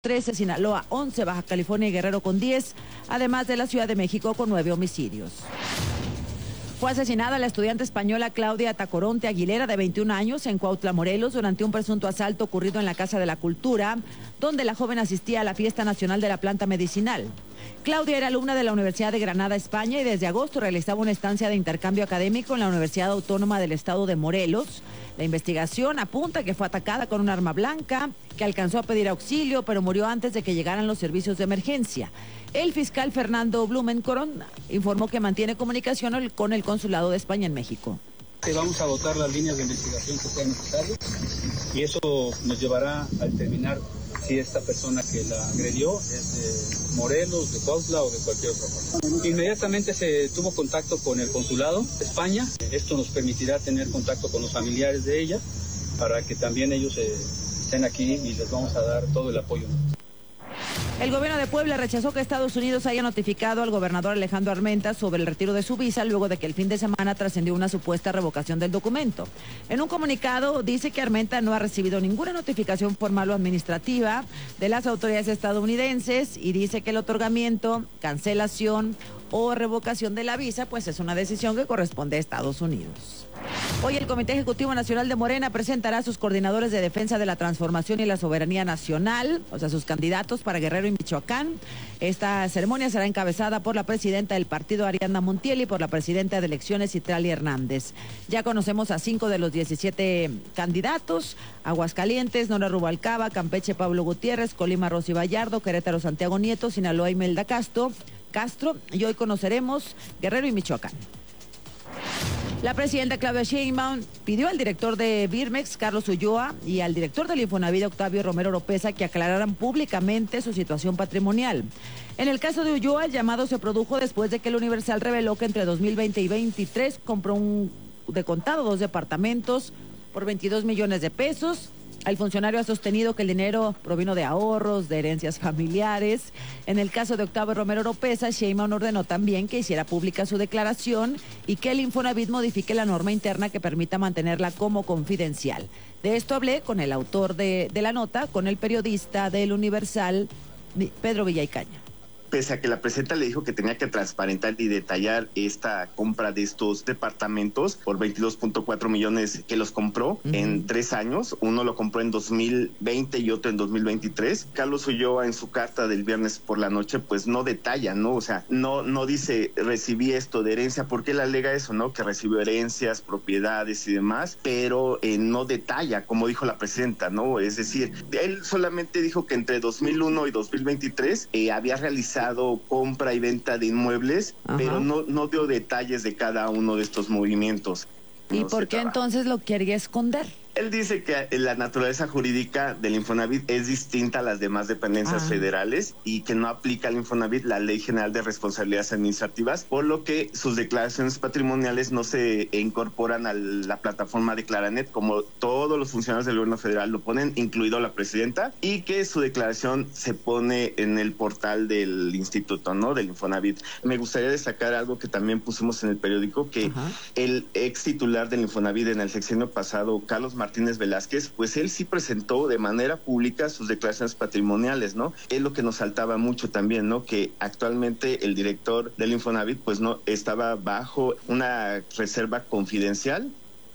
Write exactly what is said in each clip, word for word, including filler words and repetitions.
trece, Sinaloa once, Baja California y Guerrero con diez, además de la Ciudad de México con nueve homicidios. Fue asesinada la estudiante española Claudia Tacoronte Aguilera, de veintiún años, en Cuautla, Morelos, durante un presunto asalto ocurrido en la Casa de la Cultura, donde la joven asistía a la Fiesta Nacional de la Planta Medicinal. Claudia era alumna de la Universidad de Granada, España, y desde agosto realizaba una estancia de intercambio académico en la Universidad Autónoma del Estado de Morelos. La investigación apunta que fue atacada con un arma blanca, que alcanzó a pedir auxilio, pero murió antes de que llegaran los servicios de emergencia. El fiscal Fernando Blumenkoron informó que mantiene comunicación con el Consulado de España en México. Vamos a votar las líneas de investigación que sean necesarias y eso nos llevará a determinar si esta persona que la agredió es de Morelos, de Cuautla o de cualquier otra parte. Inmediatamente se tuvo contacto con el Consulado de España. Esto nos permitirá tener contacto con los familiares de ella para que también ellos eh, estén aquí y les vamos a dar todo el apoyo. El gobierno de Puebla rechazó que Estados Unidos haya notificado al gobernador Alejandro Armenta sobre el retiro de su visa luego de que el fin de semana trascendió una supuesta revocación del documento. En un comunicado dice que Armenta no ha recibido ninguna notificación formal o administrativa de las autoridades estadounidenses y dice que el otorgamiento, cancelación o revocación de la visa pues es una decisión que corresponde a Estados Unidos. Hoy el Comité Ejecutivo Nacional de Morena presentará a sus coordinadores de defensa de la transformación y la soberanía nacional, o sea, sus candidatos para Guerrero y Michoacán. Esta ceremonia será encabezada por la presidenta del partido, Ariadna Montiel, y por la presidenta de elecciones, Citlali Hernández. Ya conocemos a cinco de los diecisiete candidatos: Aguascalientes, Nora Rubalcaba; Campeche, Pablo Gutiérrez; Colima, Rosy Vallardo; Querétaro, Santiago Nieto; Sinaloa, Imelda Castro, Castro, y hoy conoceremos Guerrero y Michoacán. La presidenta Claudia Sheinbaum pidió al director de Birmex, Carlos Ulloa, y al director del Infonavit, Octavio Romero Oropesa, que aclararan públicamente su situación patrimonial. En el caso de Ulloa, el llamado se produjo después de que el Universal reveló que entre dos mil veinte y veintitrés compró un de contado dos departamentos por veintidós millones de pesos. El funcionario ha sostenido que el dinero provino de ahorros, de herencias familiares. En el caso de Octavio Romero Oropesa, Sheinbaum ordenó también que hiciera pública su declaración y que el Infonavit modifique la norma interna que permita mantenerla como confidencial. De esto hablé con el autor de, de la nota, con el periodista del Universal, Pedro Villaicaña. Pese a que la presidenta le dijo que tenía que transparentar y detallar esta compra de estos departamentos por veintidós punto cuatro millones que los compró uh-huh. en tres años, uno lo compró en dos mil veinte y otro en dos mil veintitrés. Carlos Ulloa en su carta del viernes por la noche pues no detalla, ¿no? O sea, no, no dice recibí esto de herencia, porque él alega eso, ¿no? Que recibió herencias, propiedades y demás, pero eh, no detalla, como dijo la presidenta, ¿no? Es decir, él solamente dijo que entre dos mil uno y dos mil veintitrés eh, había realizado compra y venta de inmuebles, Ajá. pero no, no dio detalles de cada uno de estos movimientos. ¿Y no por qué entonces lo quería esconder? Él dice que la naturaleza jurídica del Infonavit es distinta a las demás dependencias ah. federales y que no aplica al Infonavit la Ley General de Responsabilidades Administrativas, por lo que sus declaraciones patrimoniales no se incorporan a la plataforma de Claranet, como todos los funcionarios del gobierno federal lo ponen, incluido la presidenta, y que su declaración se pone en el portal del instituto, ¿no? Del Infonavit. Me gustaría destacar algo que también pusimos en el periódico, que Ajá. el ex titular del Infonavit en el sexenio pasado, Carlos Martínez Velázquez, pues él sí presentó de manera pública sus declaraciones patrimoniales, ¿no? Es lo que nos saltaba mucho también, ¿no? Que actualmente el director del Infonavit pues no estaba bajo una reserva confidencial.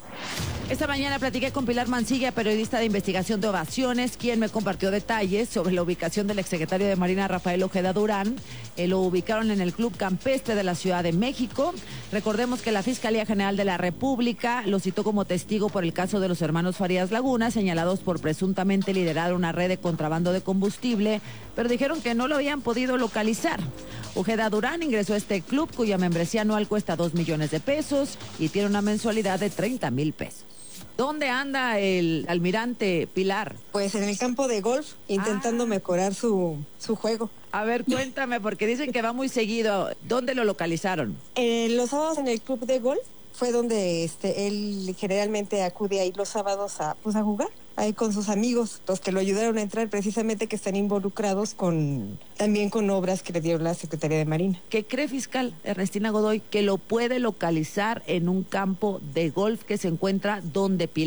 Esta mañana platiqué con Pilar Mancilla, periodista de investigación de Ovaciones, quien me compartió detalles sobre la ubicación del exsecretario de Marina, Rafael Ojeda Durán. Eh, lo ubicaron en el Club Campestre de la Ciudad de México. Recordemos que la Fiscalía General de la República lo citó como testigo por el caso de los hermanos Farías Laguna, señalados por presuntamente liderar una red de contrabando de combustible, pero dijeron que no lo habían podido localizar. Ojeda Durán ingresó a este club, cuya membresía anual cuesta dos millones de pesos y tiene una mensualidad de treinta mil pesos. ¿Dónde anda el almirante, Pilar? Pues en el campo de golf, intentando ah. mejorar su, su juego. A ver, cuéntame, porque dicen que va muy seguido. ¿Dónde lo localizaron? Eh, los sábados en el club de golf fue donde este él generalmente acude ahí los sábados a, pues, a jugar. Ahí con sus amigos, los que lo ayudaron a entrar precisamente, que están involucrados con también con obras que le dieron la Secretaría de Marina. ¿Qué cree, fiscal Ernestina Godoy, que lo puede localizar en un campo de golf que se encuentra donde, Pilar?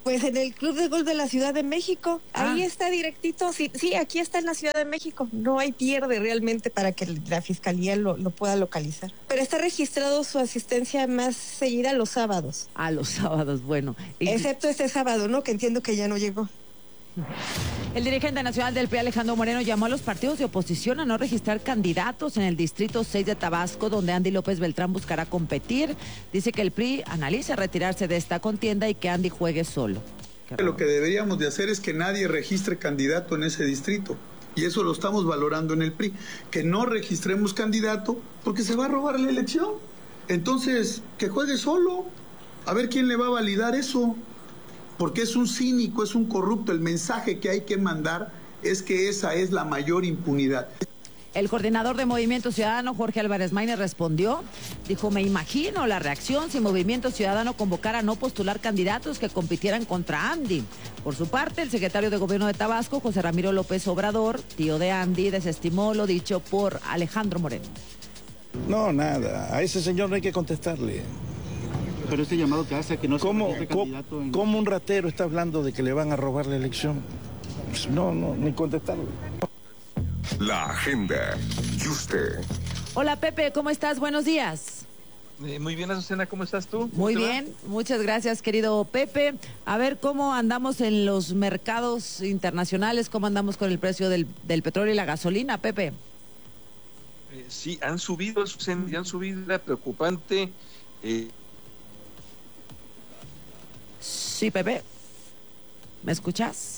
Pues en el Club de Golf de la Ciudad de México, Ah. ahí está directito, sí, sí, aquí está en la Ciudad de México, no hay pierde realmente para que la Fiscalía lo, lo pueda localizar. Pero está registrado su asistencia más seguida los sábados, A los sábados, bueno. Y- excepto este sábado, ¿no? Que entiendo que ya no llegó. El dirigente nacional del P R I, Alejandro Moreno, llamó a los partidos de oposición a no registrar candidatos en el Distrito seis de Tabasco, donde Andy López Beltrán buscará competir. Dice que el P R I analiza retirarse de esta contienda y que Andy juegue solo. Lo que deberíamos de hacer es que nadie registre candidato en ese distrito. Y eso lo estamos valorando en el P R I. Que no registremos candidato porque se va a robar la elección. Entonces, que juegue solo. A ver quién le va a validar eso. Porque es un cínico, es un corrupto. El mensaje que hay que mandar es que esa es la mayor impunidad. El coordinador de Movimiento Ciudadano, Jorge Álvarez Maínez, respondió. Dijo, me imagino la reacción si Movimiento Ciudadano convocara a no postular candidatos que compitieran contra Andy. Por su parte, el secretario de Gobierno de Tabasco, José Ramiro López Obrador, tío de Andy, desestimó lo dicho por Alejandro Moreno. No, nada. A ese señor no hay que contestarle. Pero este llamado que hace a que no se ¿Cómo, registre cómo, candidato en... cómo un ratero está hablando de que le van a robar la elección? Pues no, no, ni contestarle. La agenda. Y usted. Hola Pepe, ¿cómo estás? Buenos días. Eh, muy bien, Azucena, ¿cómo estás tú? ¿Cómo Muy te va? bien, muchas gracias querido Pepe. A ver cómo andamos en los mercados internacionales, cómo andamos con el precio del, del petróleo y la gasolina, Pepe. Eh, sí, han subido, Azucena, ya han subido, era preocupante. Eh, Sí, Pepe. ¿Me escuchas?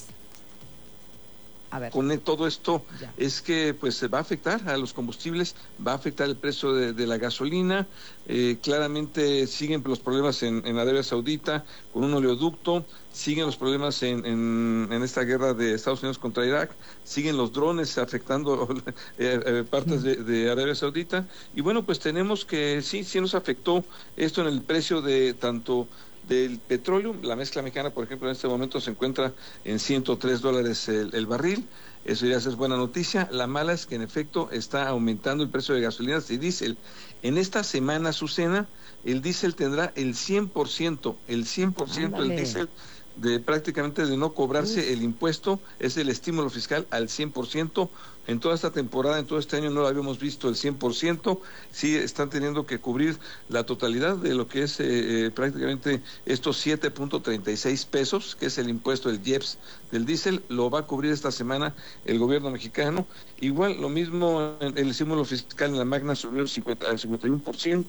A ver. con todo esto Ya. es que pues se va a afectar a los combustibles, va a afectar el precio de, de la gasolina. Eh, claramente siguen los problemas en, en Arabia Saudita con un oleoducto, siguen los problemas en, en, en esta guerra de Estados Unidos contra Irak, siguen los drones afectando eh, eh, partes de, de Arabia Saudita, y bueno, pues tenemos que sí, sí nos afectó esto en el precio de tanto del petróleo. La mezcla mexicana, por ejemplo, en este momento se encuentra en ciento tres dólares el, el barril. Eso ya es buena noticia. La mala es que en efecto está aumentando el precio de gasolinas y diésel. En esta semana, Azucena, el diésel tendrá el cien por ciento, el cien por ciento del Ándale. diésel de prácticamente de no cobrarse Uf. el impuesto, es el estímulo fiscal al cien por ciento. En toda esta temporada, en todo este año no lo habíamos visto el cien por ciento. Sí están teniendo que cubrir la totalidad de lo que es eh, eh, prácticamente estos siete punto treinta y seis pesos, que es el impuesto del I E P S del diésel, lo va a cubrir esta semana el gobierno mexicano. Igual, lo mismo, el estímulo fiscal en la Magna subió el cincuenta, al cincuenta y uno por ciento,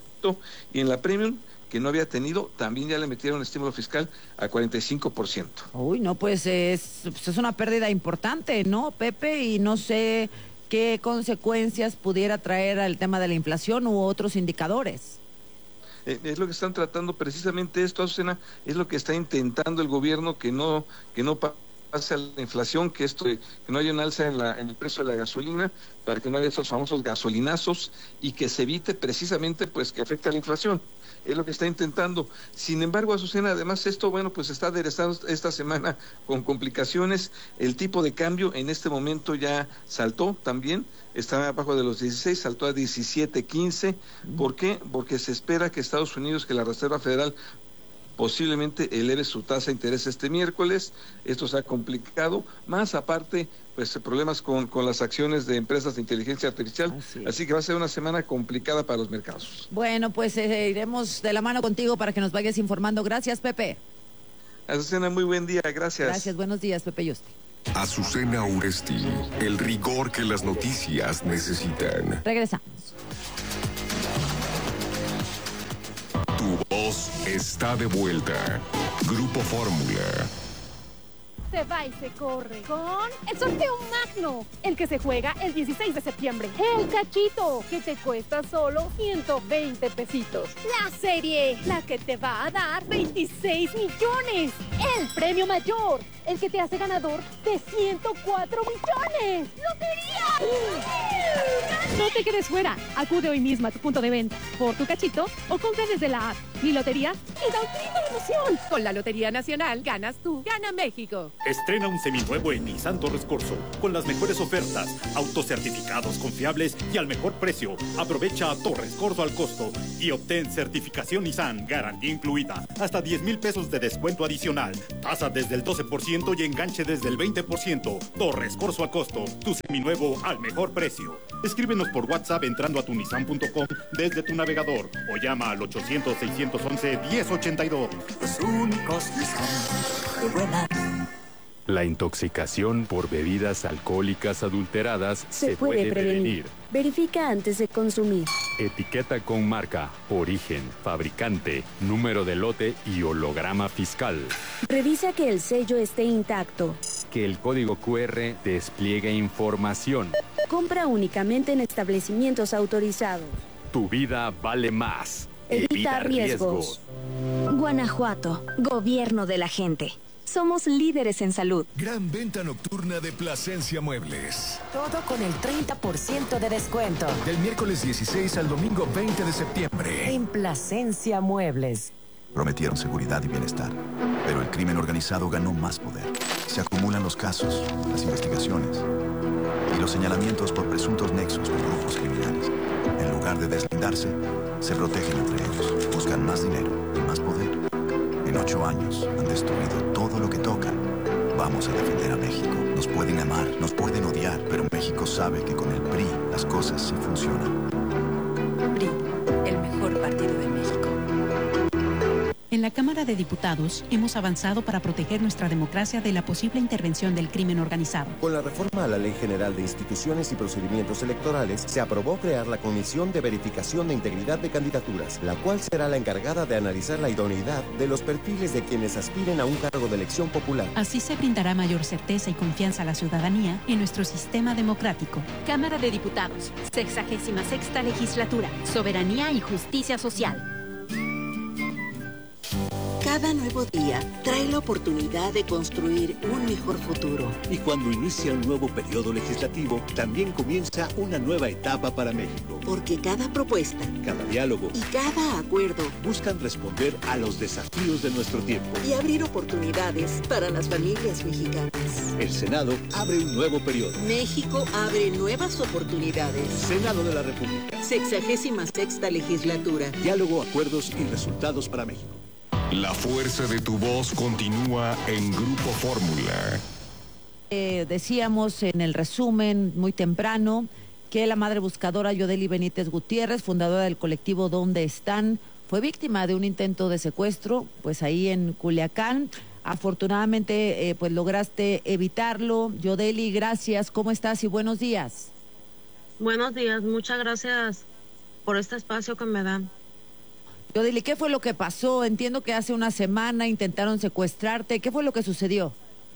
y en la Premium, que no había tenido, también ya le metieron estímulo fiscal a cuarenta y cinco por ciento. Uy, no, pues es, pues es una pérdida importante, ¿no, Pepe? Y no sé qué consecuencias pudiera traer al tema de la inflación u otros indicadores. Eh, es lo que están tratando precisamente esto, Azucena, es lo que está intentando el gobierno, que no, que no pase a la inflación, que esto, que no haya un alza en, la, en el precio de la gasolina, para que no haya esos famosos gasolinazos y que se evite precisamente pues que afecte a la inflación. Es lo que está intentando. Sin embargo, Azucena, además esto, bueno, pues está aderezado esta semana con complicaciones. El tipo de cambio en este momento ya saltó también, estaba abajo de los dieciséis, saltó a diecisiete quince. ¿Por qué? Porque se espera que Estados Unidos, que la Reserva Federal posiblemente eleve su tasa de interés este miércoles. Esto se ha complicado, más aparte pues problemas con, con las acciones de empresas de inteligencia artificial, así, así que va a ser una semana complicada para los mercados. Bueno, pues eh, iremos de la mano contigo para que nos vayas informando. Gracias, Pepe. Azucena, muy buen día, gracias. Gracias, buenos días, Pepe Yuste. Azucena Uresti, el rigor que las noticias necesitan. Regresamos. Tu voz está de vuelta. Grupo Fórmula. Se va y se corre con el sorteo magno, el que se juega el dieciséis de septiembre. El cachito, que te cuesta solo ciento veinte pesitos. La serie, la que te va a dar veintiséis millones. El premio mayor, el que te hace ganador de ciento cuatro millones. ¡Lotería! No te quedes fuera. Acude hoy mismo a tu punto de venta por tu cachito o compra desde la app Mi Lotería y da un grito de emoción. Con la Lotería Nacional ganas tú, gana México. Estrena un seminuevo en Nissan Torres Corso con las mejores ofertas, autos certificados confiables y al mejor precio. Aprovecha a Torres Corso al costo y obtén certificación Nissan, garantía incluida, hasta diez mil pesos de descuento adicional. Tasa desde el doce por ciento y enganche desde el veinte por ciento. Torres Corso a costo. Tu seminuevo al mejor precio. Escríbenos por WhatsApp entrando a tu nissan punto com desde tu navegador o llama al ochocientos, seiscientos once, diez ochenta y dos. Los únicos Nissan de buena. La intoxicación por bebidas alcohólicas adulteradas se, se puede, puede prevenir. prevenir. Verifica antes de consumir. Etiqueta con marca, origen, fabricante, número de lote y holograma fiscal. Revisa que el sello esté intacto. Que el código cu erre despliegue información. Compra únicamente en establecimientos autorizados. Tu vida vale más. Evita, Evita riesgos. riesgos. Guanajuato, gobierno de la gente. Somos líderes en salud. Gran venta nocturna de Plasencia Muebles. Todo con el treinta por ciento de descuento. Del miércoles dieciséis al domingo veinte de septiembre. En Plasencia Muebles. Prometieron seguridad y bienestar, pero el crimen organizado ganó más poder. Se acumulan los casos, las investigaciones y los señalamientos por presuntos nexos con grupos criminales. En lugar de deslindarse, se protegen entre ellos, buscan más dinero y más poder. En ocho años han destruido todo lo que tocan. Vamos a defender a México. Nos pueden amar, nos pueden odiar, pero México sabe que con el P R I las cosas sí funcionan. P R I, el mejor partido de México. En la Cámara de Diputados hemos avanzado para proteger nuestra democracia de la posible intervención del crimen organizado. Con la reforma a la Ley General de Instituciones y Procedimientos Electorales, se aprobó crear la Comisión de Verificación de Integridad de Candidaturas, la cual será la encargada de analizar la idoneidad de los perfiles de quienes aspiren a un cargo de elección popular. Así se brindará mayor certeza y confianza a la ciudadanía en nuestro sistema democrático. Cámara de Diputados, sexagésima sexta legislatura, soberanía y justicia social. Cada nuevo día trae la oportunidad de construir un mejor futuro. Y cuando inicia un nuevo periodo legislativo, también comienza una nueva etapa para México. Porque cada propuesta, cada diálogo y cada acuerdo buscan responder a los desafíos de nuestro tiempo y abrir oportunidades para las familias mexicanas. El Senado abre un nuevo periodo. México abre nuevas oportunidades. Senado de la República. Sexagésima sexta legislatura. Diálogo, acuerdos y resultados para México. La fuerza de tu voz continúa en Grupo Fórmula. Eh, decíamos en el resumen muy temprano que la madre buscadora Yodeli Benítez Gutiérrez, fundadora del colectivo ¿Dónde están?, fue víctima de un intento de secuestro, pues ahí en Culiacán. Afortunadamente, eh, pues lograste evitarlo. Yodeli, gracias. ¿Cómo estás y buenos días? Buenos días, muchas gracias por este espacio que me dan. Yodeli, ¿qué fue lo que pasó? Entiendo que hace una semana intentaron secuestrarte. ¿Qué fue lo que sucedió?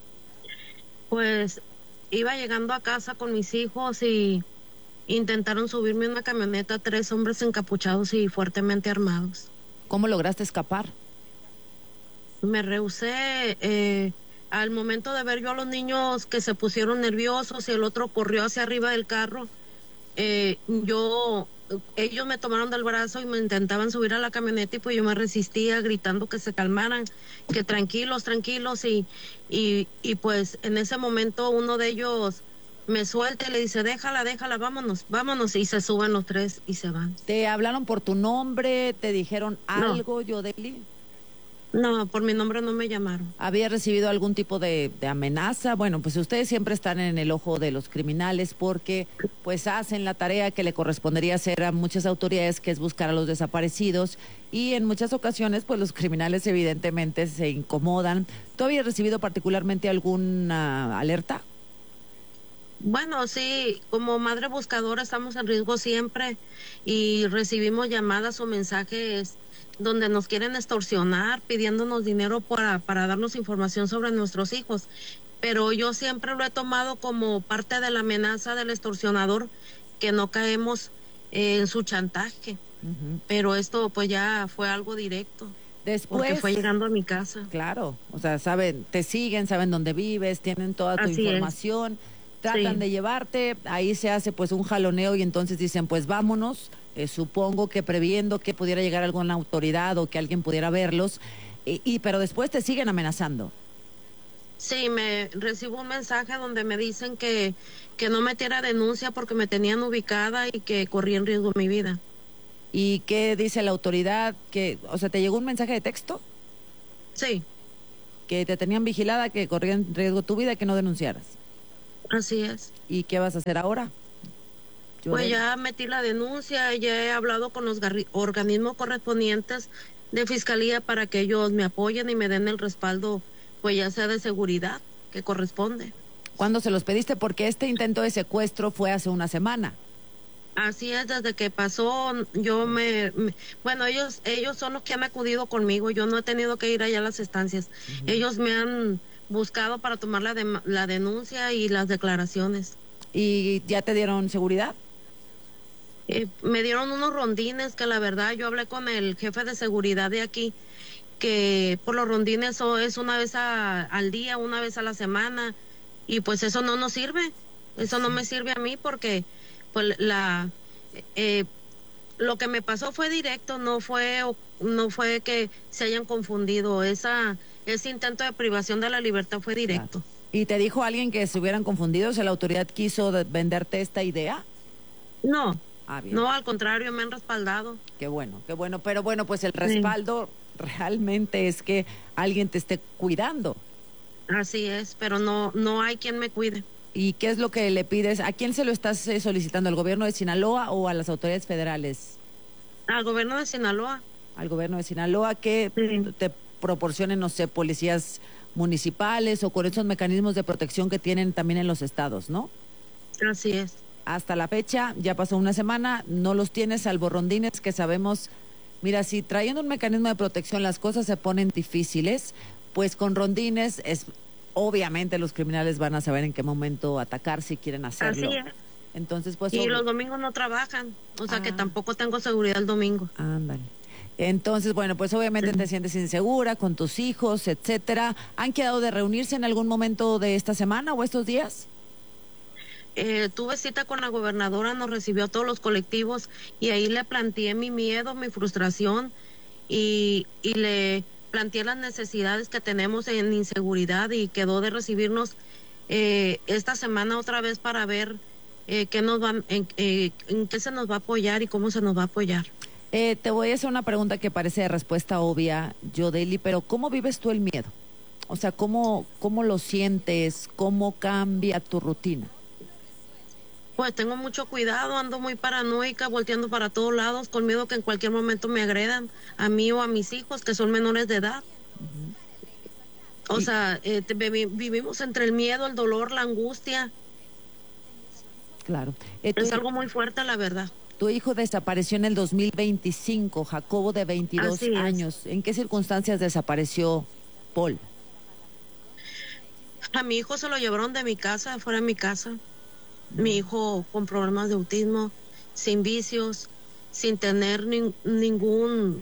Pues iba llegando a casa con mis hijos y intentaron subirme en una camioneta tres hombres encapuchados y fuertemente armados. ¿Cómo lograste escapar? Me rehusé. Eh, al momento de ver yo a los niños que se pusieron nerviosos y el otro corrió hacia arriba del carro, eh, yo... ellos me tomaron del brazo y me intentaban subir a la camioneta y pues yo me resistía gritando que se calmaran, que tranquilos, tranquilos y, y, y pues en ese momento uno de ellos me suelta y le dice déjala, déjala, vámonos, vámonos y se suben los tres y se van. ¿Te hablaron por tu nombre? ¿Te dijeron algo, no. Yodeli? No, por mi nombre no me llamaron. ¿Había recibido algún tipo de, de amenaza? Bueno, pues ustedes siempre están en el ojo de los criminales porque pues hacen la tarea que le correspondería hacer a muchas autoridades, que es buscar a los desaparecidos, y en muchas ocasiones pues los criminales evidentemente se incomodan. ¿Tú habías recibido particularmente alguna alerta? Bueno, sí, como madre buscadora estamos en riesgo siempre y recibimos llamadas o mensajes donde nos quieren extorsionar, pidiéndonos dinero para, para darnos información sobre nuestros hijos. Pero yo siempre lo he tomado como parte de la amenaza del extorsionador, que no caemos eh, en su chantaje. Uh-huh. Pero esto pues ya fue algo directo. Después, porque fue llegando a mi casa. Claro, o sea, saben, te siguen, saben dónde vives, tienen toda tu Así información, es. Tratan sí. de llevarte, ahí se hace pues un jaloneo y entonces dicen pues vámonos. Eh, supongo que previendo que pudiera llegar alguna autoridad o que alguien pudiera verlos, y, y pero después te siguen amenazando. Sí, me recibo un mensaje donde me dicen que, que no metiera denuncia porque me tenían ubicada y que corría en riesgo mi vida. ¿Y qué dice la autoridad? Que, o sea, ¿te llegó un mensaje de texto? Sí. que te tenían vigilada, que corrían riesgo tu vida, que no denunciaras. Así es. ¿Y qué vas a hacer ahora? Yo Pues de... ya metí la denuncia, ya he hablado con los organismos correspondientes de fiscalía para que ellos me apoyen y me den el respaldo, pues ya sea de seguridad, que corresponde. ¿Cuándo se los pediste? Porque este intento de secuestro fue hace una semana. Así es, desde que pasó, yo me, me bueno, ellos ellos son los que han acudido conmigo, yo no he tenido que ir allá a las estancias. Uh-huh. Ellos me han buscado para tomar la, de, la denuncia y las declaraciones. ¿Y ya te dieron seguridad? Eh, me dieron unos rondines que la verdad yo hablé con el jefe de seguridad de aquí, que por los rondines eso es una vez a, al día, una vez a la semana, y pues eso no nos sirve, eso no me sirve a mí porque pues la eh, lo que me pasó fue directo, no fue no fue que se hayan confundido, esa ese intento de privación de la libertad fue directo. ¿Y te dijo alguien que se hubieran confundido? ¿Si la autoridad quiso venderte esta idea? No, ah, bien. No, al contrario, me han respaldado. Qué bueno, qué bueno, pero bueno, pues el respaldo sí. realmente es que alguien te esté cuidando. Así es, pero no no hay quien me cuide. ¿Y qué es lo que le pides? ¿A quién se lo estás eh, solicitando? ¿Al gobierno de Sinaloa o a las autoridades federales? Al gobierno de Sinaloa. Al gobierno de Sinaloa, que sí. te proporcionen, no sé, policías municipales o con esos mecanismos de protección que tienen también en los estados, ¿no? Así es. Hasta la fecha, ya pasó una semana, no los tienes, salvo rondines que sabemos, mira, si trayendo un mecanismo de protección las cosas se ponen difíciles, pues con rondines es... Obviamente los criminales van a saber en qué momento atacar si quieren hacerlo. Así es. Entonces, pues, y obvio. Los domingos no trabajan, o sea ah. que tampoco tengo seguridad el domingo. Ándale. Entonces, bueno, pues obviamente sí. te sientes insegura con tus hijos, etcétera. ¿Han quedado de reunirse en algún momento de esta semana o estos días? Eh, tuve cita con la gobernadora, nos recibió a todos los colectivos y ahí le planteé mi miedo, mi frustración y, y le... planteé las necesidades que tenemos en inseguridad y quedó de recibirnos eh, esta semana otra vez para ver eh, qué nos va, en, eh, en qué se nos va a apoyar y cómo se nos va a apoyar. Eh, te voy a hacer una pregunta que parece de respuesta obvia, Yodeli, pero ¿cómo vives tú el miedo? O sea, ¿cómo, cómo lo sientes? ¿Cómo cambia tu rutina? Pues tengo mucho cuidado, ando muy paranoica, volteando para todos lados, con miedo que en cualquier momento me agredan a mí o a mis hijos, que son menores de edad. Uh-huh. O y... sea, eh, te, vivimos entre el miedo, el dolor, la angustia. Claro. Eh, es algo muy fuerte, la verdad. Tu hijo desapareció en el dos mil veinticinco, Jacobo, de veintidós años. ¿En qué circunstancias desapareció Paul? A mi hijo se lo llevaron de mi casa, fuera de mi casa. Mi hijo con problemas de autismo, sin vicios, sin tener ni, ningún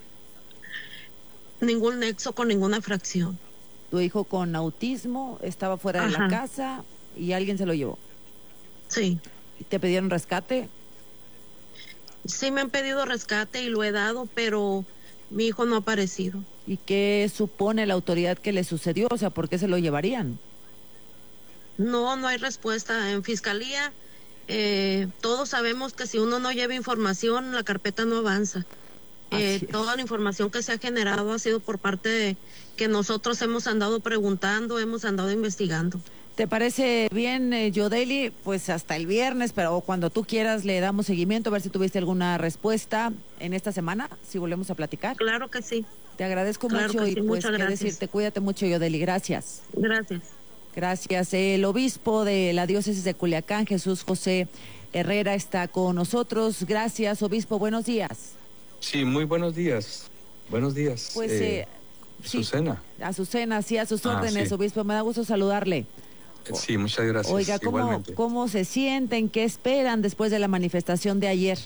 ningún nexo con ninguna fracción. Tu hijo con autismo estaba fuera Ajá. de la casa y alguien se lo llevó. Sí. ¿Te pidieron rescate? Sí, me han pedido rescate y lo he dado, pero mi hijo no ha aparecido. ¿Y qué supone la autoridad que le sucedió? O sea, ¿por qué se lo llevarían? No, no hay respuesta. En fiscalía, eh, todos sabemos que si uno no lleva información, la carpeta no avanza. Eh, toda la información que se ha generado ha sido por parte de que nosotros hemos andado preguntando, hemos andado investigando. ¿Te parece bien, eh, Yodeli? Pues hasta el viernes, pero cuando tú quieras le damos seguimiento, a ver si tuviste alguna respuesta en esta semana, si volvemos a platicar. Claro que sí. Te agradezco claro mucho que y sí, pues qué gracias. decirte, cuídate mucho, Yodeli, gracias. Gracias. Gracias. El obispo de la diócesis de Culiacán, Jesús José Herrera, está con nosotros. Gracias, obispo, buenos días. Sí, muy buenos días. Buenos días. Pues, eh, eh, sí, Azucena. Azucena, sí, a sus ah, órdenes, sí. obispo, me da gusto saludarle. Sí, muchas gracias. Oiga, ¿cómo, Igualmente. ¿cómo se sienten? ¿Qué esperan después de la manifestación de ayer?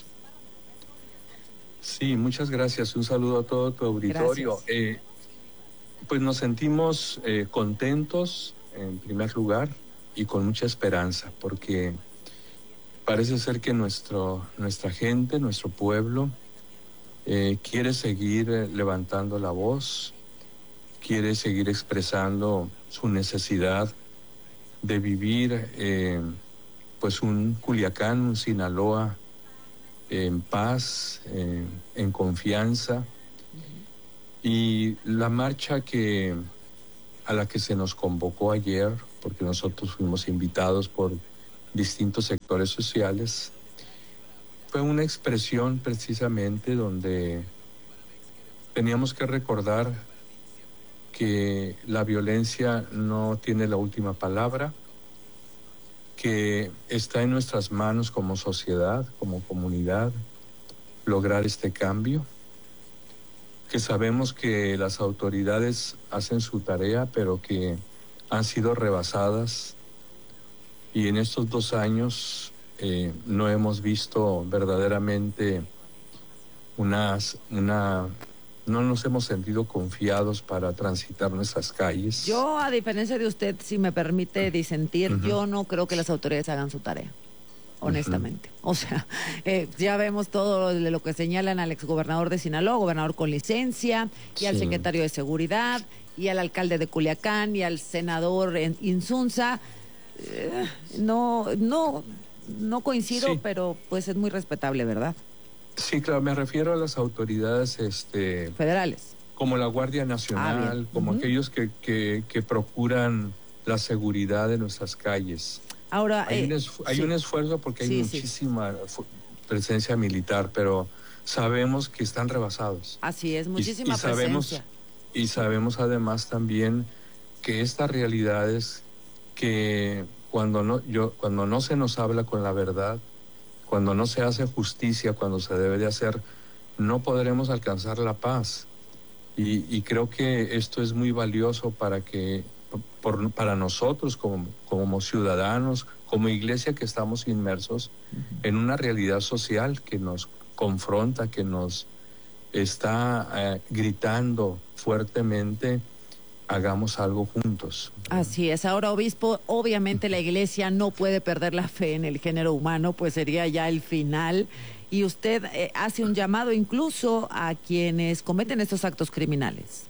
Sí, muchas gracias. Un saludo a todo tu auditorio. Eh, pues nos sentimos eh, contentos, en primer lugar, y con mucha esperanza, porque parece ser que nuestro, nuestra gente, nuestro pueblo, eh, quiere seguir eh, levantando la voz, quiere seguir expresando su necesidad de vivir eh, pues un Culiacán, un Sinaloa eh, en paz, eh, en confianza. Y la marcha que, a la que se nos convocó ayer, porque nosotros fuimos invitados por distintos sectores sociales, fue una expresión precisamente donde teníamos que recordar que la violencia no tiene la última palabra, que está en nuestras manos como sociedad, como comunidad, lograr este cambio, que sabemos que las autoridades hacen su tarea, pero que han sido rebasadas y en estos dos años eh, no hemos visto verdaderamente unas, una... no nos hemos sentido confiados para transitar nuestras calles. Yo, a diferencia de usted, si me permite disentir, uh-huh. yo no creo que las autoridades hagan su tarea, honestamente. Uh-huh. O sea, eh, ya vemos todo de lo que señalan al exgobernador de Sinaloa, gobernador con licencia, y sí. al secretario de Seguridad, y al alcalde de Culiacán, y al senador Insunza. Eh, no, no, no coincido, sí. pero pues es muy respetable, ¿verdad? Sí, claro, me refiero a las autoridades este, federales, como la Guardia Nacional, ah, como uh-huh. aquellos que, que, que procuran la seguridad de nuestras calles. Ahora hay, eh, un, esfu- hay sí. un esfuerzo porque hay sí, muchísima sí. presencia militar, pero sabemos que están rebasados. Así es, muchísima y, y sabemos, presencia. Y sabemos además también que estas realidades que cuando no, yo, cuando no se nos habla con la verdad, cuando no se hace justicia, cuando se debe de hacer, no podremos alcanzar la paz. Y, y creo que esto es muy valioso para que, por, para nosotros como, como ciudadanos, como iglesia que estamos inmersos uh-huh. en una realidad social que nos confronta, que nos está eh, gritando fuertemente. Hagamos algo juntos. Así es. Ahora, obispo, obviamente la iglesia no puede perder la fe en el género humano, pues sería ya el final. Y usted eh, hace un llamado incluso a quienes cometen estos actos criminales.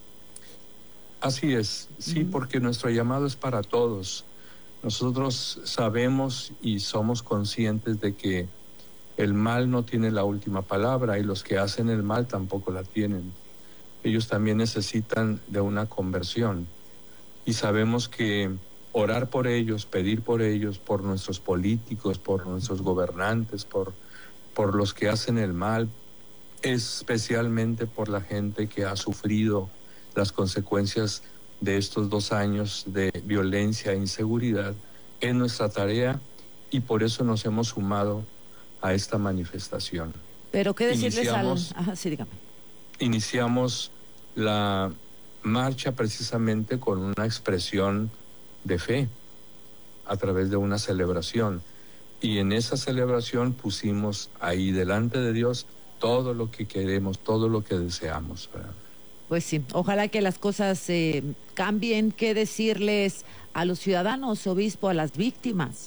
Así es, sí, uh-huh. porque nuestro llamado es para todos. Nosotros sabemos y somos conscientes de que el mal no tiene la última palabra y los que hacen el mal tampoco la tienen. Ellos también necesitan de una conversión y sabemos que orar por ellos, pedir por ellos, por nuestros políticos, por nuestros gobernantes, por, por los que hacen el mal, especialmente por la gente que ha sufrido las consecuencias de estos dos años de violencia e inseguridad, es nuestra tarea y por eso nos hemos sumado a esta manifestación. Pero qué decirles iniciamos, al... Ajá, sí, dígame. Iniciamos la marcha precisamente con una expresión de fe a través de una celebración y en esa celebración pusimos ahí delante de Dios todo lo que queremos, todo lo que deseamos, ¿verdad? Pues sí, ojalá que las cosas eh, cambien. ¿Qué decirles a los ciudadanos, obispo, a las víctimas?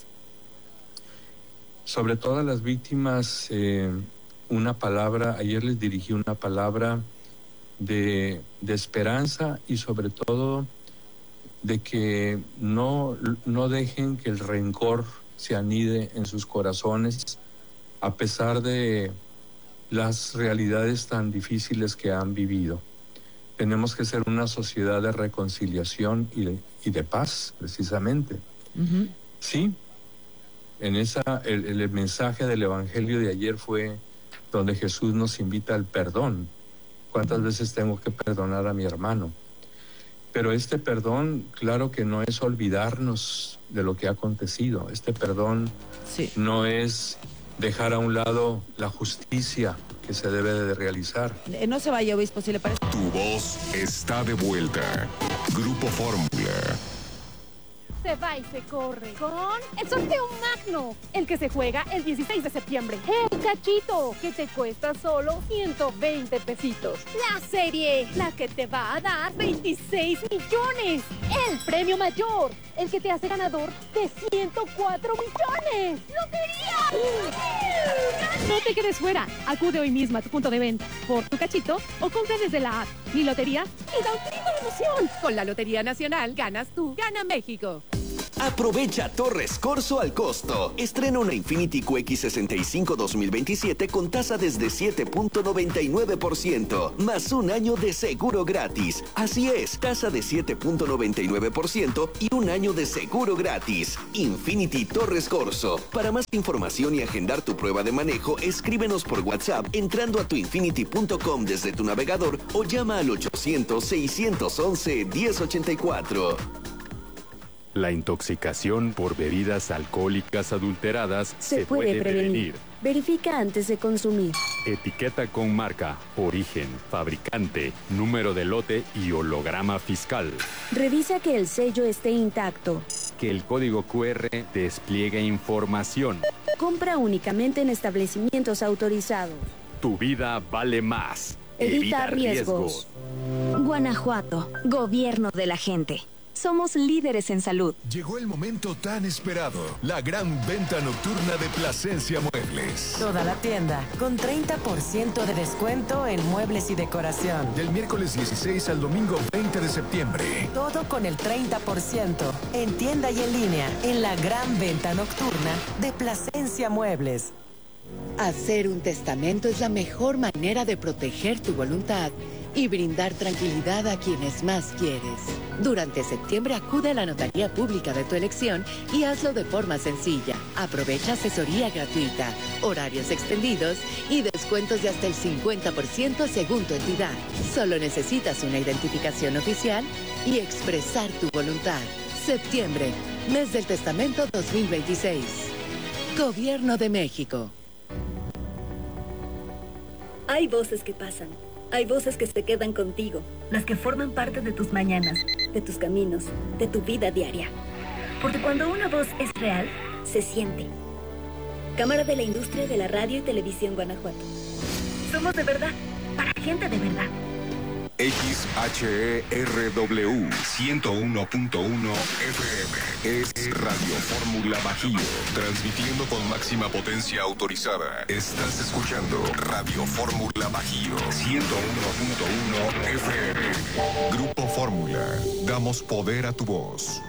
Sobre todo a las víctimas, eh, una palabra, ayer les dirigí una palabra de, de esperanza y sobre todo de que no, no dejen que el rencor se anide en sus corazones a pesar de las realidades tan difíciles que han vivido. Tenemos que ser una sociedad de reconciliación y de, y de paz, precisamente. Uh-huh. Sí, en esa, el, el mensaje del Evangelio de ayer fue donde Jesús nos invita al perdón. ¿Cuántas veces tengo que perdonar a mi hermano? Pero este perdón, claro que no es olvidarnos de lo que ha acontecido. Este perdón sí. no es dejar a un lado la justicia que se debe de realizar. Eh, no se vaya, obispo, si le parece. Tu voz está de vuelta. Grupo Fórmula. Se va y se corre con el sorteo magno, el que se juega el dieciséis de septiembre. El cachito, que te cuesta solo ciento veinte pesitos. La serie, la que te va a dar veintiséis millones. El premio mayor, el que te hace ganador de ciento cuatro millones. ¡Lotería! No te quedes fuera. Acude hoy mismo a tu punto de venta por tu cachito o compra desde la app. Mi lotería y da un grito de emoción. Con la Lotería Nacional ganas tú, gana México. Aprovecha Torres Corso al costo. Estrena una Infiniti Q X sesenta y cinco dos mil veintisiete con tasa desde siete punto noventa y nueve por ciento, más un año de seguro gratis. Así es, tasa de siete punto noventa y nueve por ciento y un año de seguro gratis. Infiniti Torres Corso. Para más información y agendar tu prueba de manejo, escríbenos por WhatsApp entrando a tu infiniti punto com desde tu navegador o llama al ochocientos, seiscientos once, diez ochenta y cuatro. La intoxicación por bebidas alcohólicas adulteradas se, Se puede, puede prevenir. prevenir. Verifica antes de consumir. Etiqueta con marca, origen, fabricante, número de lote y holograma fiscal. Revisa que el sello esté intacto. Que el código Q R despliegue información. Compra únicamente en establecimientos autorizados. Tu vida vale más. Evita riesgos. Guanajuato, gobierno de la gente. Somos líderes en salud. Llegó el momento tan esperado, la gran venta nocturna de Plasencia Muebles. Toda la tienda con treinta por ciento de descuento en muebles y decoración. Del miércoles dieciséis al domingo veinte de septiembre. Todo con el treinta por ciento en tienda y en línea en la gran venta nocturna de Plasencia Muebles. Hacer un testamento es la mejor manera de proteger tu voluntad y brindar tranquilidad a quienes más quieres. Durante septiembre acude a la notaría pública de tu elección y hazlo de forma sencilla. Aprovecha asesoría gratuita, horarios extendidos y descuentos de hasta el cincuenta por ciento según tu entidad. Solo necesitas una identificación oficial y expresar tu voluntad. Septiembre, mes del testamento dos mil veintiséis. Gobierno de México. Hay voces que pasan. Hay voces que se quedan contigo, las que forman parte de tus mañanas, de tus caminos, de tu vida diaria. Porque cuando una voz es real, se siente. Cámara de la Industria de la Radio y Televisión Guanajuato. Somos de verdad, para gente de verdad. X H E R W ciento uno punto uno F M es Radio Fórmula Bajío, transmitiendo con máxima potencia autorizada. Estás escuchando Radio Fórmula Bajío ciento uno punto uno F M. Grupo Fórmula, damos poder a tu voz.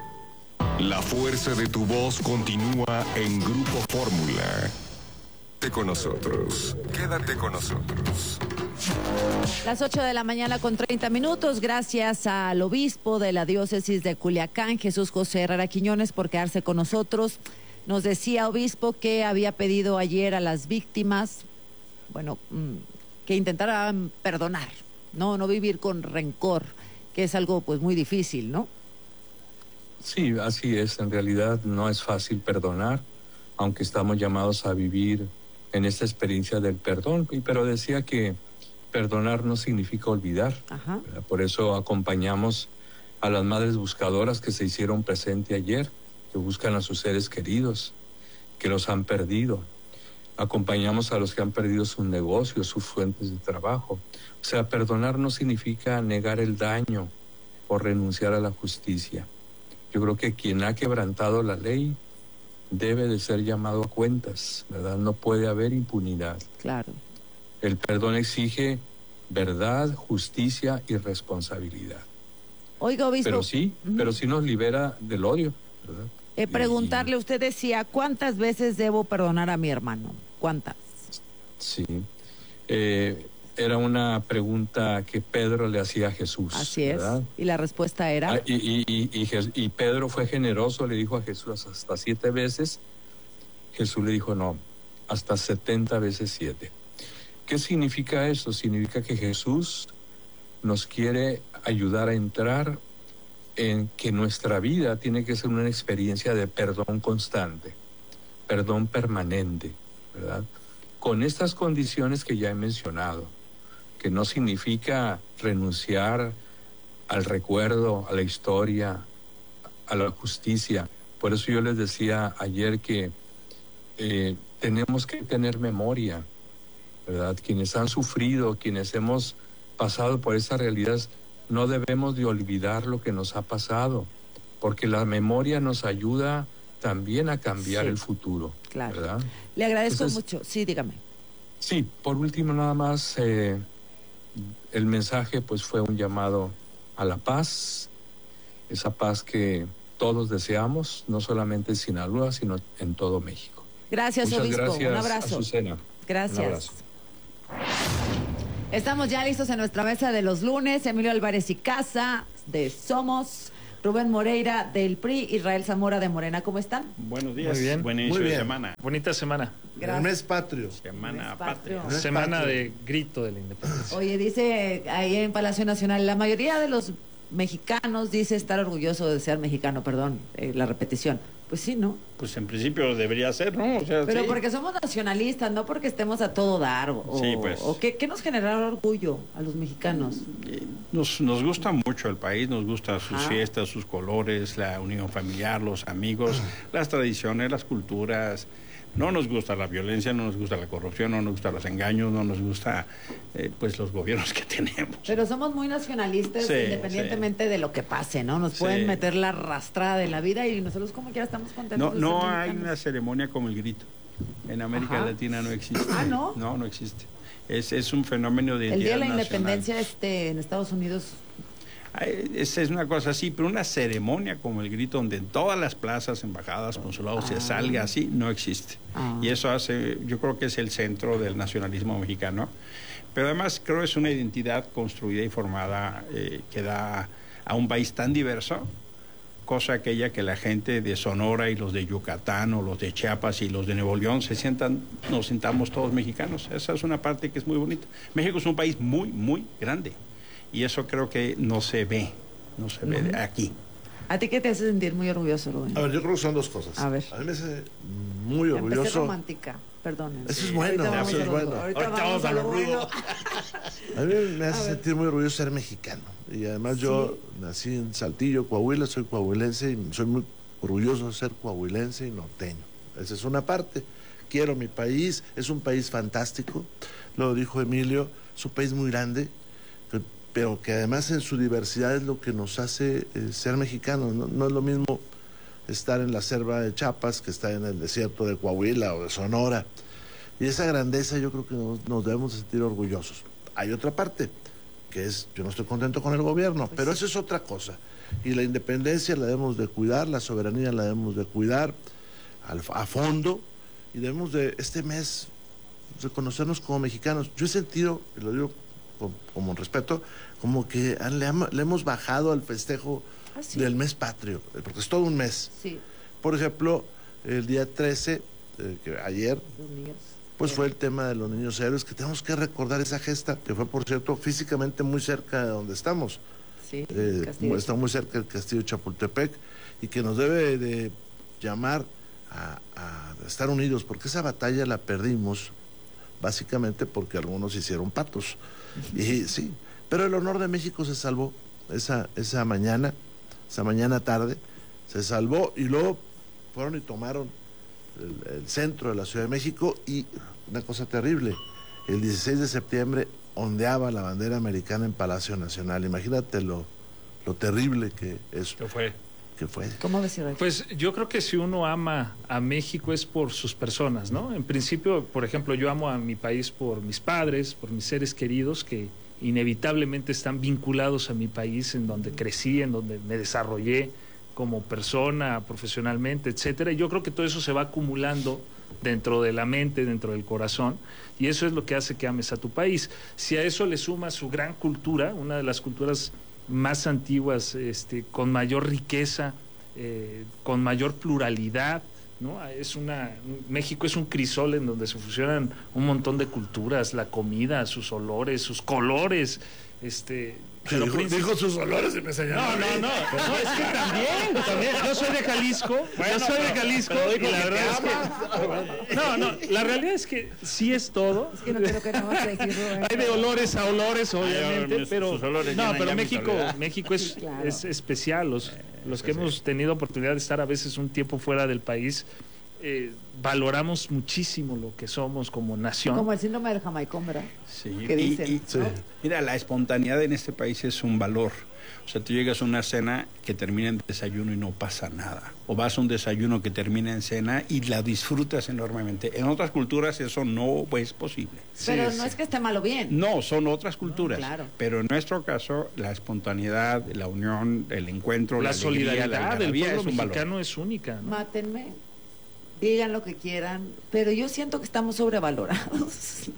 La fuerza de tu voz continúa en Grupo Fórmula. Quédate con nosotros, quédate con nosotros. Las ocho de la mañana con treinta minutos, gracias al obispo de la diócesis de Culiacán, Jesús José Herrera Quiñones, por quedarse con nosotros. Nos decía, obispo, que había pedido ayer a las víctimas, bueno, que intentaran perdonar, no, no vivir con rencor, que es algo pues muy difícil, ¿no? Sí, así es. En realidad no es fácil perdonar, aunque estamos llamados a vivir en esta experiencia del perdón, pero decía que perdonar no significa olvidar. Ajá. Por eso acompañamos a las madres buscadoras que se hicieron presente ayer, que buscan a sus seres queridos, que los han perdido. Acompañamos a los que han perdido sus negocios, sus fuentes de trabajo. O sea, perdonar no significa negar el daño o renunciar a la justicia. Yo creo que quien ha quebrantado la ley debe de ser llamado a cuentas, ¿verdad? No puede haber impunidad. Claro. El perdón exige verdad, justicia y responsabilidad. Oiga, obispo. Pero sí, uh-huh. pero sí nos libera del odio, ¿verdad? Eh, preguntarle, usted decía, ¿cuántas veces debo perdonar a mi hermano? ¿Cuántas? Sí. Eh, era una pregunta que Pedro le hacía a Jesús. Así es. ¿verdad? Y la respuesta era... Ah, y, y, y, y, y Pedro fue generoso, le dijo a Jesús hasta siete veces. Jesús le dijo no, hasta setenta veces siete. ¿Qué significa eso? Significa que Jesús nos quiere ayudar a entrar en que nuestra vida tiene que ser una experiencia de perdón constante, perdón permanente, ¿verdad? Con estas condiciones que ya he mencionado, que no significa renunciar al recuerdo, a la historia, a la justicia. Por eso yo les decía ayer que eh, tenemos que tener memoria, ¿verdad? Quienes han sufrido, quienes hemos pasado por esa realidad, no debemos de olvidar lo que nos ha pasado, porque la memoria nos ayuda también a cambiar sí, el futuro, claro. ¿verdad? Le agradezco Entonces, mucho. Sí, dígame. Sí, por último nada más, eh, el mensaje pues fue un llamado a la paz, esa paz que todos deseamos, no solamente en Sinaloa, sino en todo México. Gracias, Muchas obispo. gracias, Un abrazo. Azucena. Gracias. Un abrazo. Estamos ya listos en nuestra mesa de los lunes. Emilio Álvarez y Casa, de Somos. Rubén Moreira, del P R I. Israel Zamora, de Morena. ¿Cómo están? Buenos días. Muy bien. Buen inicio Muy bien. de semana. Bonita semana. Gracias. El mes patrio. Semana Mes patria. patrio. Semana de grito de la independencia. Oye, dice ahí en Palacio Nacional, la mayoría de los mexicanos dice estar orgulloso de ser mexicano, perdón, eh, la repetición. Pues sí, ¿no? Pues en principio debería ser, ¿no? O sea, Pero sí. porque somos nacionalistas, no porque estemos a todo dar. O, Sí, pues. o ¿qué, qué nos genera orgullo a los mexicanos? Nos, nos gusta mucho el país, nos gusta sus Ajá. fiestas, sus colores, la unión familiar, los amigos, las tradiciones, las culturas. No nos gusta la violencia, no nos gusta la corrupción, no nos gustan los engaños, no nos gusta eh, pues los gobiernos que tenemos. Pero somos muy nacionalistas Sí, independientemente sí. de lo que pase, ¿no? Nos Sí. pueden meter la arrastrada de la vida y nosotros como quiera estamos contentos. No, de no ser hay mexicanos. una ceremonia como el grito. En América Ajá. Latina no existe. Ah, ¿no? No, no existe. Es, es un fenómeno de El día de la identidad nacional. independencia este, en Estados Unidos. Ay, Esa es una cosa así, pero una ceremonia como el grito, donde en todas las plazas, embajadas, consulados, se salga así, no existe. Ah. Y eso hace, yo creo que es el centro del nacionalismo mexicano. Pero además creo que es una identidad construida y formada eh, que da a un país tan diverso, cosa aquella que la gente de Sonora y los de Yucatán o los de Chiapas y los de Nuevo León se sientan, nos sintamos todos mexicanos. Esa es una parte que es muy bonita. México es un país muy, muy grande. Y eso creo que no se ve, no se ve Ujú. aquí. ¿A ti qué te hace sentir muy orgulloso, Rubén? A ver, yo creo que son dos cosas. A ver. A mí me hace muy Empecé orgulloso. romántica, perdón. Eso es bueno, Ahorita vamos eso a es lo- bueno. Ahorita, Ahorita vamos a lo bueno. A mí me hace A ver. sentir muy orgulloso ser mexicano. Y además yo nací en Saltillo, Coahuila, soy coahuilense y soy muy orgulloso de ser coahuilense y norteño. Esa es una parte. Quiero mi país, es un país fantástico. Lo dijo Emilio, es un país muy grande, que- pero que además en su diversidad es lo que nos hace eh, ser mexicanos. No, no es lo mismo estar en la selva de Chiapas que estar en el desierto de Coahuila o de Sonora. Y esa grandeza yo creo que nos, nos debemos sentir orgullosos. Hay otra parte, que es, yo no estoy contento con el gobierno, pero eso es otra cosa. Y la independencia la debemos de cuidar, la soberanía la debemos de cuidar al, a fondo, y debemos de, este mes, reconocernos como mexicanos. Yo he sentido, y lo digo con, como respeto, como que le, ham- le hemos bajado al festejo Ah, sí. del mes patrio, porque es todo un mes. Sí, Por ejemplo, el día trece, eh, que ayer, los niños. pues fue el tema de los niños héroes, que tenemos que recordar esa gesta, que fue, por cierto, físicamente muy cerca de donde estamos. Sí, Eh, Castillo. está muy cerca del castillo de Chapultepec, y que nos debe de llamar a, a estar unidos, porque esa batalla la perdimos básicamente porque algunos hicieron patos. Y sí, pero el honor de México se salvó esa, esa mañana, esa mañana tarde, se salvó, y luego fueron y tomaron el, el centro de la Ciudad de México, y una cosa terrible, el dieciséis de septiembre ondeaba la bandera americana en Palacio Nacional. Imagínate lo, lo terrible que es. ¿Qué fue? Que fue. ¿Cómo decir? Pues Yo creo que si uno ama a México es por sus personas, ¿no? En principio, por ejemplo, yo amo a mi país por mis padres, por mis seres queridos que inevitablemente están vinculados a mi país, en donde crecí, en donde me desarrollé como persona, profesionalmente, etcétera. Y yo creo que todo eso se va acumulando dentro de la mente, dentro del corazón, y eso es lo que hace que ames a tu país. Si a eso le sumas su gran cultura, una de las culturas más antiguas, este, con mayor riqueza, eh, con mayor pluralidad, ¿no? Es una, México es un crisol en donde se fusionan un montón de culturas, la comida, sus olores, sus colores, este... Pero dijo, princip- dijo sus olores y me señaló. No, no, no, no, es que también, también, yo soy de Jalisco, Bueno, yo soy de pero- Jalisco, pero y dijo la que verdad te es que... No, no, la realidad es que sí es todo. Es que no quiero que no vas a decir, Rubén. Hay de olores a olores, obviamente, Ay, pero sus olores no, llenan pero ya mi México, soledad. México es, Sí, claro. es especial. Los, los que hemos tenido oportunidad de estar a veces un tiempo fuera del país, eh, valoramos muchísimo lo que somos como nación. Como el síndrome del jamaicón, ¿verdad? Sí, ¿Qué y- dicen? y- ¿No? Mira, la espontaneidad en este país es un valor. O sea, tú llegas a una cena que termina en desayuno y no pasa nada. O vas a un desayuno que termina en cena y la disfrutas enormemente. En otras culturas eso no es posible. Pero sí, no sí. es que esté mal o bien. No, son otras culturas. No, claro. Pero en nuestro caso, la espontaneidad, la unión, el encuentro, la, la alegría, solidaridad la del pueblo es un mexicano valor. es única, ¿no? Mátenme, digan lo que quieran, pero yo siento que estamos sobrevalorados.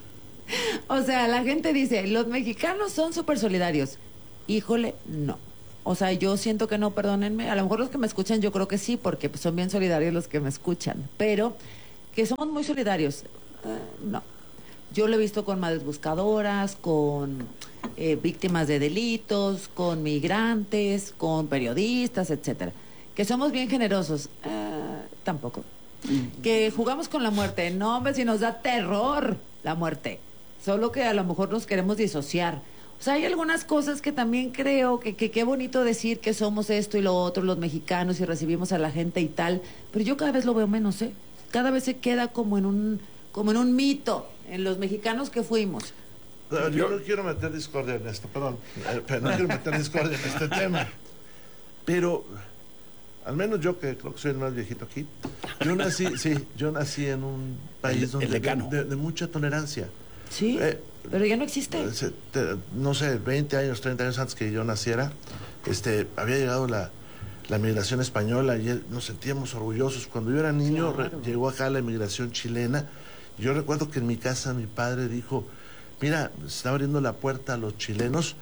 O sea, la gente dice, los mexicanos son súper solidarios. Híjole, no. O sea, yo siento que no, perdónenme. A lo mejor los que me escuchan yo creo que sí, porque pues, son bien solidarios los que me escuchan. Pero que somos muy solidarios, eh, no. Yo lo he visto con madres buscadoras, con eh, víctimas de delitos, con migrantes, con periodistas, etcétera. Que somos bien generosos, eh, tampoco. Que jugamos con la muerte, no, hombre, si nos da terror la muerte. Solo que a lo mejor nos queremos disociar. O sea, hay algunas cosas que también creo que qué bonito decir que somos esto y lo otro, los mexicanos, y recibimos a la gente y tal, pero yo cada vez lo veo menos, ¿eh? Cada vez se queda como en un, como en un mito, en los mexicanos que fuimos. No, yo no quiero meter discordia en esto, perdón, eh, pero no quiero meter discordia en este tema. Pero, al menos yo, que creo que soy el más viejito aquí, yo nací, sí, yo nací en un país el, donde el decano. De, de mucha tolerancia. Sí, eh, pero ya no existe. Eh, te, no sé, veinte años, treinta años antes que yo naciera, este, había llegado la, la migración española y nos sentíamos orgullosos. Cuando yo era niño, claro. re, llegó acá la inmigración chilena. Yo recuerdo que en mi casa mi padre dijo, mira, se está abriendo la puerta a los chilenos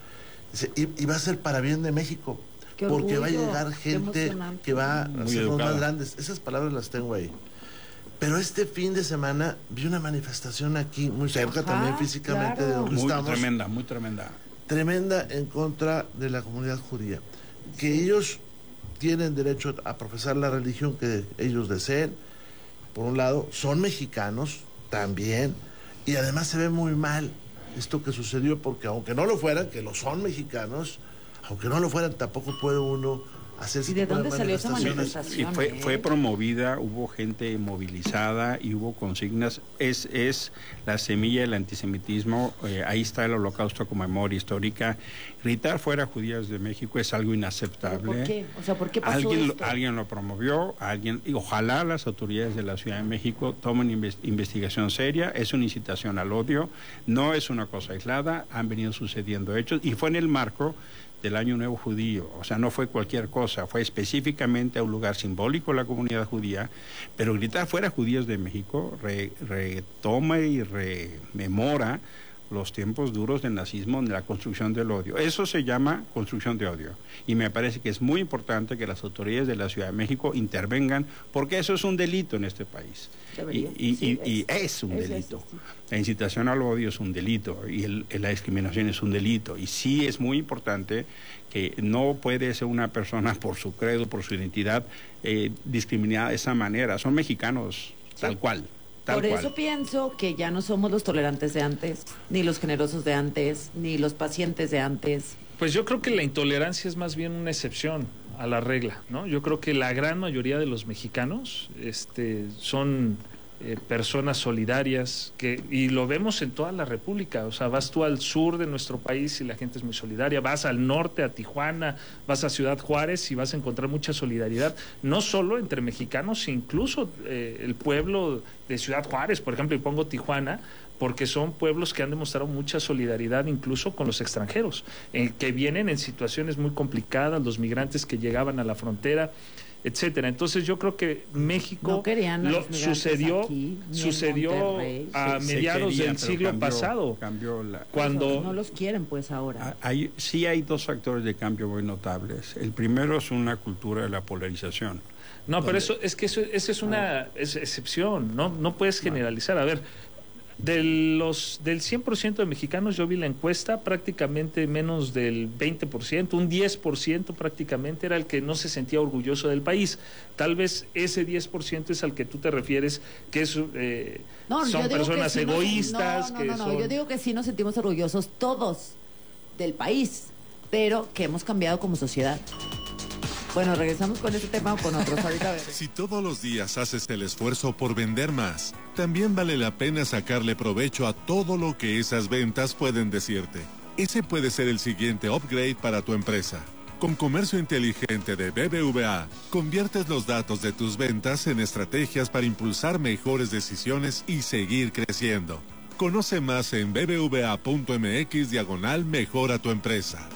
y, y va a ser para bien de México. Qué porque orgullo, va a llegar gente que va a hacernos más grandes. Esas palabras las tengo ahí. Pero este fin de semana vi una manifestación aquí, muy cerca Ajá, también físicamente claro. de donde muy estamos. Muy tremenda, muy tremenda. Tremenda en contra de la comunidad judía. Que sí. ellos tienen derecho a profesar la religión que ellos deseen, por un lado. Son mexicanos también. Y además se ve muy mal esto que sucedió, porque aunque no lo fueran, que lo son mexicanos, aunque no lo fueran, tampoco puede uno... ¿Y de dónde salió esa manifestación? Y fue, fue promovida, hubo gente movilizada y hubo consignas. Es, es la semilla del antisemitismo. Eh, ahí está el Holocausto como memoria histórica. Gritar fuera judíos de México es algo inaceptable. ¿Por qué? O sea, ¿por qué pasó alguien, esto? Alguien lo promovió, alguien, y ojalá las autoridades de la Ciudad de México tomen invest, investigación seria. Es una incitación al odio, no es una cosa aislada, han venido sucediendo hechos y fue en el marco del Año Nuevo Judío, o sea, no fue cualquier cosa, fue específicamente a un lugar simbólico de la comunidad judía, pero gritar fuera judíos de México re, retoma y rememora los tiempos duros del nazismo, de la construcción del odio. Eso se llama construcción de odio. Y me parece que es muy importante que las autoridades de la Ciudad de México intervengan, porque eso es un delito en este país. Y, y, sí, y, y es, es un es, delito. Es, sí. La incitación al odio es un delito y el, la discriminación es un delito. Y sí es muy importante que no puede ser una persona por su credo, por su identidad, eh, discriminada de esa manera. Son mexicanos, sí. tal cual. Por cual. eso pienso que ya no somos los tolerantes de antes, ni los generosos de antes, ni los pacientes de antes. Pues yo creo que la intolerancia es más bien una excepción a la regla, ¿no? Yo creo que la gran mayoría de los mexicanos este, son eh, personas solidarias, que, y lo vemos en toda la República. O sea, vas tú al sur de nuestro país y la gente es muy solidaria, vas al norte, a Tijuana, vas a Ciudad Juárez y vas a encontrar mucha solidaridad, no solo entre mexicanos, incluso eh, el pueblo de Ciudad Juárez, por ejemplo, y pongo Tijuana, porque son pueblos que han demostrado mucha solidaridad incluso con los extranjeros, eh, que vienen en situaciones muy complicadas, los migrantes que llegaban a la frontera, etcétera. Entonces yo creo que México no querían a lo, los sucedió aquí, sucedió a se, mediados se quería, del siglo cambió, pasado. Cambió la, cuando no los quieren pues ahora. Hay, sí hay dos factores de cambio muy notables. El primero es una cultura de la polarización. No, pero eso es que eso, eso es una es excepción, no no puedes generalizar. A ver, de los del cien por ciento de mexicanos, yo vi la encuesta, prácticamente menos del veinte por ciento, un diez por ciento prácticamente era el que no se sentía orgulloso del país. Tal vez ese diez por ciento es al que tú te refieres, que es, eh, no, son personas sí egoístas. No, no, no, que no, no, son... yo digo que sí nos sentimos orgullosos todos del país, pero que hemos cambiado como sociedad. Bueno, regresamos con este tema o con otros. Ahorita a ver. Si todos los días haces el esfuerzo por vender más, también vale la pena sacarle provecho a todo lo que esas ventas pueden decirte. Ese puede ser el siguiente upgrade para tu empresa. Con Comercio Inteligente de B B V A, conviertes los datos de tus ventas en estrategias para impulsar mejores decisiones y seguir creciendo. Conoce más en bbva.mx diagonal mejora tu empresa.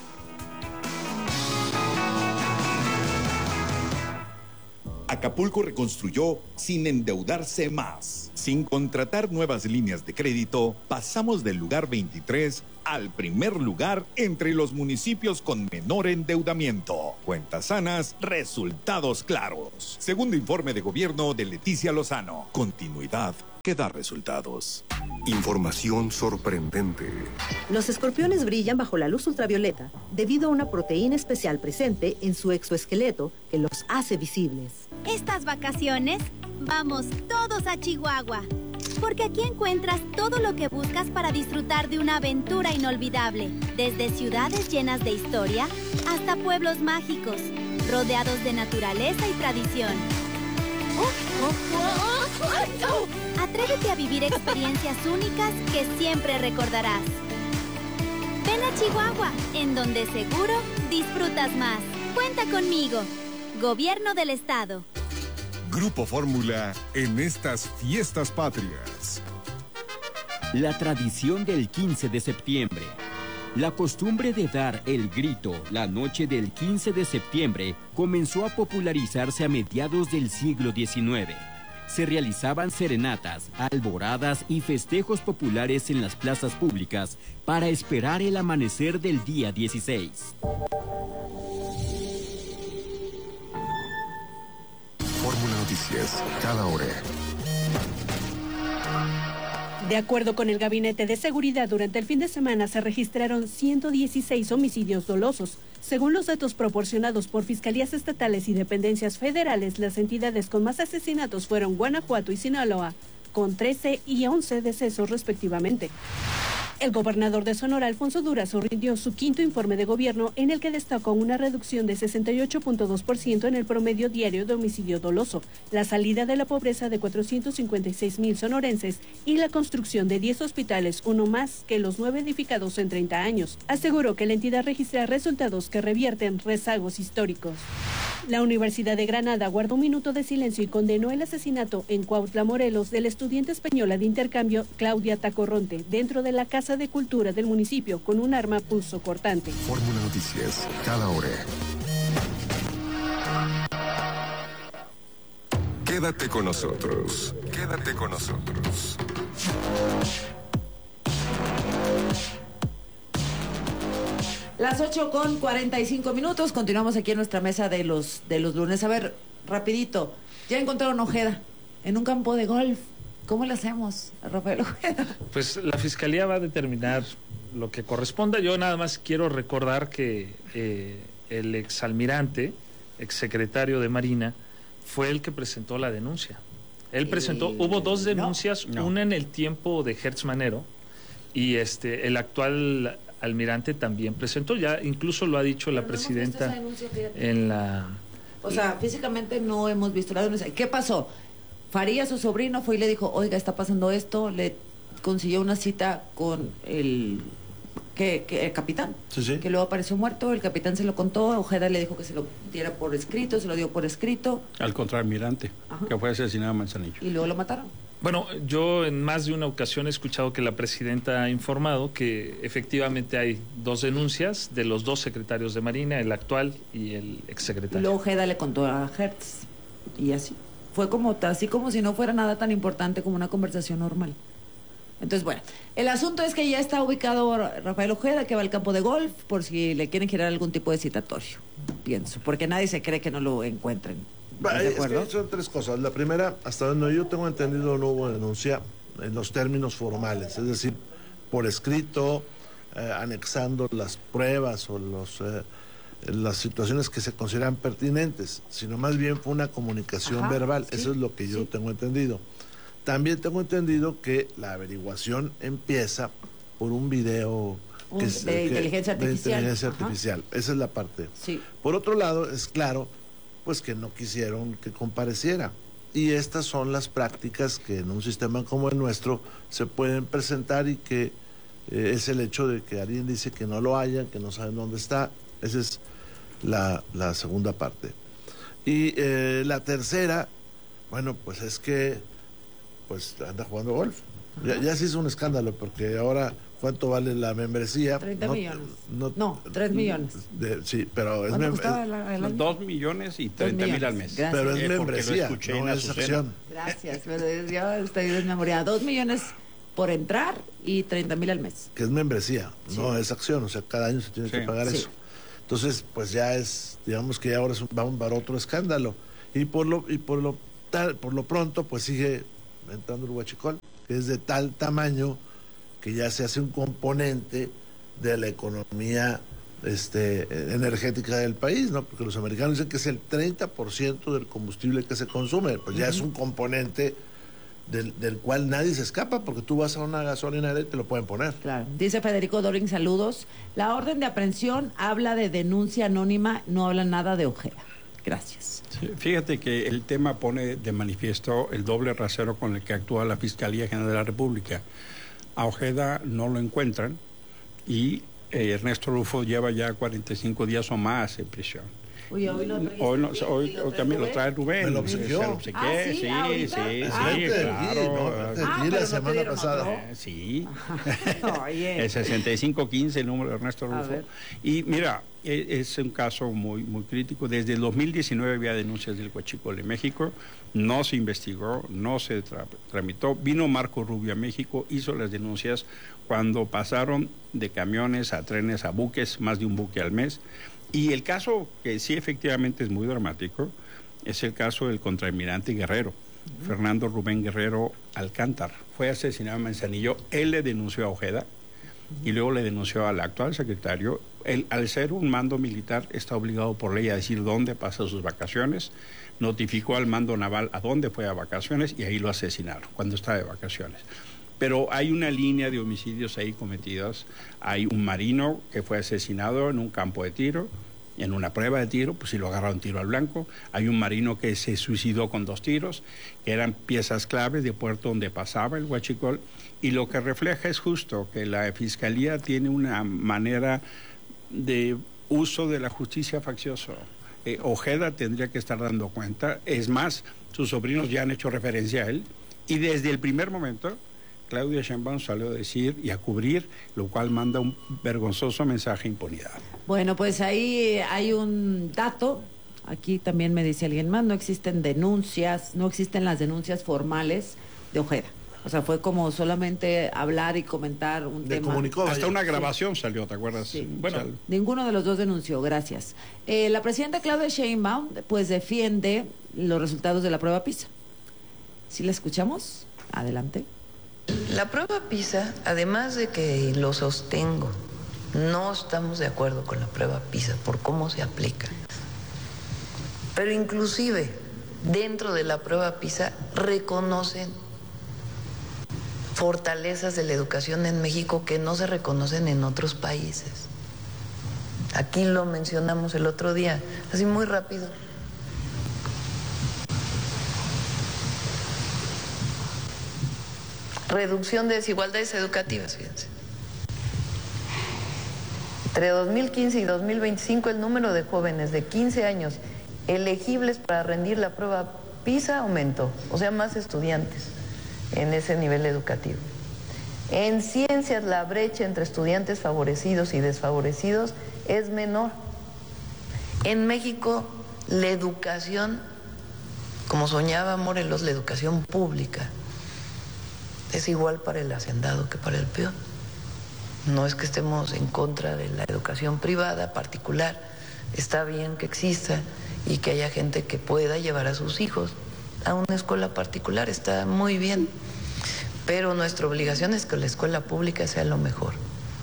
Acapulco reconstruyó sin endeudarse más. Sin contratar nuevas líneas de crédito, pasamos del lugar veintitrés al primer lugar entre los municipios con menor endeudamiento. Cuentas sanas, resultados claros. Segundo informe de gobierno de Leticia Lozano. Continuidad que da resultados. Información sorprendente. Los escorpiones brillan bajo la luz ultravioleta debido a una proteína especial presente en su exoesqueleto que los hace visibles. Estas vacaciones, vamos todos a Chihuahua, porque aquí encuentras todo lo que buscas para disfrutar de una aventura inolvidable, desde ciudades llenas de historia hasta pueblos mágicos, rodeados de naturaleza y tradición. Atrévete a vivir experiencias únicas que siempre recordarás. Ven a Chihuahua, en donde seguro disfrutas más. Cuenta conmigo. Gobierno del Estado. Grupo Fórmula en estas fiestas patrias. La tradición del quince de septiembre. La costumbre de dar el grito la noche del quince de septiembre comenzó a popularizarse a mediados del siglo diecinueve. Se realizaban serenatas, alboradas y festejos populares en las plazas públicas para esperar el amanecer del día dieciséis. Fórmula Noticias, cada hora. De acuerdo con el Gabinete de Seguridad, durante el fin de semana se registraron ciento dieciséis homicidios dolosos. Según los datos proporcionados por fiscalías estatales y dependencias federales, las entidades con más asesinatos fueron Guanajuato y Sinaloa, con trece y once decesos respectivamente. El gobernador de Sonora, Alfonso Durazo, rindió su quinto informe de gobierno en el que destacó una reducción de sesenta y ocho punto dos por ciento en el promedio diario de homicidio doloso, la salida de la pobreza de cuatrocientos cincuenta y seis mil sonorenses y la construcción de diez hospitales, uno más que los nueve edificados en treinta años. Aseguró que la entidad registra resultados que revierten rezagos históricos. La Universidad de Granada guardó un minuto de silencio y condenó el asesinato en Cuautla, Morelos, de la estudiante española de intercambio Claudia Tacorronte dentro de la Casa de Cultura del municipio con un arma punzocortante. Fórmula Noticias, cada hora. Quédate con nosotros. Quédate con nosotros. Las ocho con cuarenta y cinco minutos, continuamos aquí en nuestra mesa de los, de los lunes. A ver, rapidito, ya encontraron Ojeda en un campo de golf. ¿Cómo le hacemos a Rafael Ojeda? Pues la Fiscalía va a determinar lo que corresponda. Yo nada más quiero recordar que eh, el exalmirante, exsecretario de Marina, fue el que presentó la denuncia. Él presentó, eh, hubo dos denuncias, no, no. una en el tiempo de Hertz Manero y este el actual almirante también presentó, ya incluso lo ha dicho la Pero presidenta no denuncia, en la... O sea, físicamente no hemos visto la denuncia. ¿Qué pasó? Farías, su sobrino, fue y le dijo, oiga, está pasando esto, le consiguió una cita con el, que, que, el capitán, sí, sí. que luego apareció muerto, el capitán se lo contó, Ojeda le dijo que se lo diera por escrito, se lo dio por escrito. Al contraalmirante, Ajá. que fue asesinado en Manzanillo. Y luego lo mataron. Bueno, yo en más de una ocasión he escuchado que la presidenta ha informado que efectivamente hay dos denuncias de los dos secretarios de Marina, el actual y el exsecretario. Y luego Ojeda le contó a Hertz y así. Fue como así como si no fuera nada tan importante como una conversación normal. Entonces, bueno, el asunto es que ya está ubicado Rafael Ojeda, que va al campo de golf, por si le quieren generar algún tipo de citatorio, pienso, porque nadie se cree que no lo encuentren. ¿De acuerdo? Es que son tres cosas. La primera, hasta donde yo tengo entendido, no hubo denuncia en los términos formales, es decir, por escrito, eh, anexando las pruebas o los... Eh, las situaciones que se consideran pertinentes, sino más bien fue una comunicación Ajá, verbal, sí, eso es lo que yo sí. tengo entendido. También tengo entendido que la averiguación empieza por un video que es, de, que, inteligencia de inteligencia Ajá. artificial, esa es la parte. Sí. Por otro lado, es claro, pues que no quisieron que compareciera, y estas son las prácticas que en un sistema como el nuestro se pueden presentar y que eh, es el hecho de que alguien dice que no lo hayan, que no saben dónde está. Esa es la, la segunda parte. Y eh, la tercera, bueno, pues es que pues anda jugando golf. Ya, ya se hizo un escándalo porque ahora ¿cuánto vale la membresía? treinta no, millones. No, no, tres millones. De, sí, pero es mem el, el año? Dos millones y treinta mil al mes. Gracias. Pero es eh, membresía, no es acción. Gracias, pero yo estoy desmemoriada. Dos millones por entrar y treinta mil al mes. Que es membresía, sí. No es acción, o sea, cada año se tiene sí. que pagar sí. eso. Entonces, pues ya es, digamos que ahora es un, va para otro escándalo. Y por lo, y por lo tal, por lo pronto, pues sigue entrando el huachicol, que es de tal tamaño que ya se hace un componente de la economía este, energética del país, ¿no? Porque los americanos dicen que es el treinta por ciento del combustible que se consume, pues ya uh-huh. es un componente del, del cual nadie se escapa, porque tú vas a una gasolinera y te lo pueden poner. Claro. Dice Federico Doring, saludos. La orden de aprehensión habla de denuncia anónima, no habla nada de Ojeda. Gracias. Sí, fíjate que el tema pone de manifiesto el doble rasero con el que actúa la Fiscalía General de la República. A Ojeda no lo encuentran y eh, Ernesto Rufo lleva ya cuarenta y cinco días o más en prisión. Uy, hoy lo hoy, no, hoy, hoy también lo trae Rubén. ¿Me lo obsequió? Se lo obsequié, ¿Ah, sí? sí, ¿Ahorita? sí, ah, sí, claro. Ah, la semana pasada. Eh, sí. Oye. El sesenta y cinco quince, el número de Ernesto Rufo. Y mira, es un caso muy, muy crítico. Desde el dos mil diecinueve había denuncias del huachicol en México. No se investigó, no se tra tramitó. Vino Marco Rubio a México, hizo las denuncias cuando pasaron de camiones a trenes a buques, más de un buque al mes. Y el caso que sí efectivamente es muy dramático es el caso del contraalmirante Guerrero, uh-huh. Fernando Rubén Guerrero Alcántar. Fue asesinado en Manzanillo, él le denunció a Ojeda uh-huh. y luego le denunció al actual secretario. Él, al ser un mando militar, está obligado por ley a decir dónde pasa sus vacaciones. Notificó al mando naval a dónde fue a vacaciones y ahí lo asesinaron, cuando estaba de vacaciones. Pero hay una línea de homicidios ahí cometidos. Hay un marino que fue asesinado en un campo de tiro, en una prueba de tiro, pues si lo agarraron tiro al blanco. Hay un marino que se suicidó con dos tiros, que eran piezas claves de puerto donde pasaba el huachicol. Y lo que refleja es justo que la Fiscalía tiene una manera de uso de la justicia faccioso. Eh, Ojeda tendría que estar dando cuenta. Es más, sus sobrinos ya han hecho referencia a él. Y desde el primer momento, Claudia Sheinbaum salió a decir y a cubrir, lo cual manda un vergonzoso mensaje de impunidad. Bueno, pues ahí hay un dato. Aquí también me dice alguien más, no existen denuncias, no existen las denuncias formales de Ojeda. O sea, fue como solamente hablar y comentar un Le tema. Comunicó, Hasta una sí. grabación salió, ¿te acuerdas? Sí. Bueno, Sal. Ninguno de los dos denunció, gracias. Eh, la presidenta Claudia Sheinbaum pues defiende los resultados de la prueba PISA. ¿Sí la escuchamos? Adelante. La prueba PISA, además de que lo sostengo, no estamos de acuerdo con la prueba PISA por cómo se aplica. Pero inclusive dentro de la prueba PISA reconocen fortalezas de la educación en México que no se reconocen en otros países. Aquí lo mencionamos el otro día, así muy rápido. Reducción de desigualdades educativas, fíjense. Entre dos mil quince y dos mil veinticinco el número de jóvenes de quince años elegibles para rendir la prueba PISA aumentó, o sea, más estudiantes en ese nivel educativo. En ciencias la brecha entre estudiantes favorecidos y desfavorecidos es menor. En México la educación, como soñaba Morelos, la educación pública es igual para el hacendado que para el peón. No es que estemos en contra de la educación privada, particular. Está bien que exista y que haya gente que pueda llevar a sus hijos a una escuela particular. Está muy bien. Pero nuestra obligación es que la escuela pública sea lo mejor.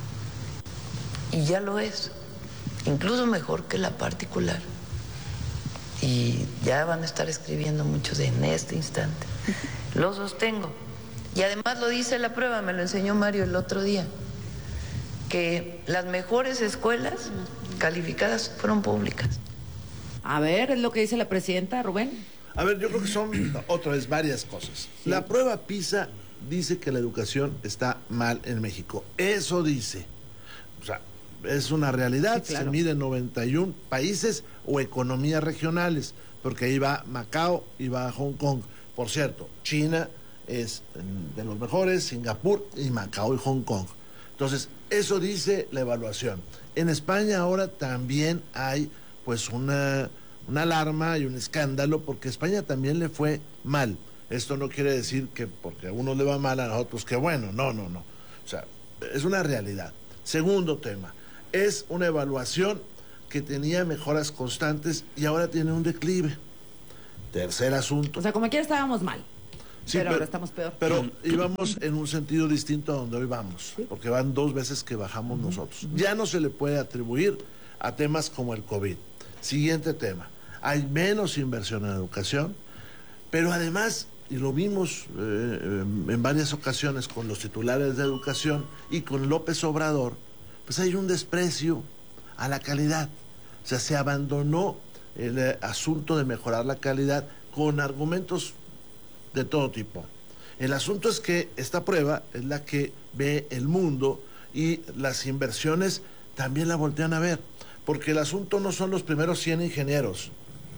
Y ya lo es. Incluso mejor que la particular. Y ya van a estar escribiendo muchos en este instante. Lo sostengo. Y además lo dice la prueba, me lo enseñó Mario el otro día, que las mejores escuelas calificadas fueron públicas. A ver, es lo que dice la presidenta, Rubén. A ver, yo creo que son otra vez varias cosas. Sí. La prueba PISA dice que la educación está mal en México. Eso dice. O sea, es una realidad, sí, claro. Se mide en noventa y uno países o economías regionales, porque ahí va Macao y va Hong Kong. Por cierto, China es de los mejores, Singapur y Macao y Hong Kong. Entonces, eso dice la evaluación. En España ahora también hay pues una, una alarma y un escándalo, porque a España también le fue mal. Esto no quiere decir que porque a uno le va mal, a nosotros que bueno, no, no, no. O sea, es una realidad. Segundo tema, es una evaluación que tenía mejoras constantes y ahora tiene un declive. Tercer asunto. O sea, como quiera estábamos mal. Sí, pero, pero ahora estamos peor. Pero íbamos en un sentido distinto a donde hoy vamos, ¿sí? Porque van dos veces que bajamos uh-huh. nosotros. Uh-huh. Ya no se le puede atribuir a temas como el COVID. Siguiente tema. Hay menos inversión en educación, pero además, y lo vimos eh, en varias ocasiones con los titulares de educación y con López Obrador, pues hay un desprecio a la calidad. O sea, se abandonó el eh, asunto de mejorar la calidad con argumentos de todo tipo. El asunto es que esta prueba es la que ve el mundo y las inversiones también la voltean a ver, porque el asunto no son los primeros cien ingenieros.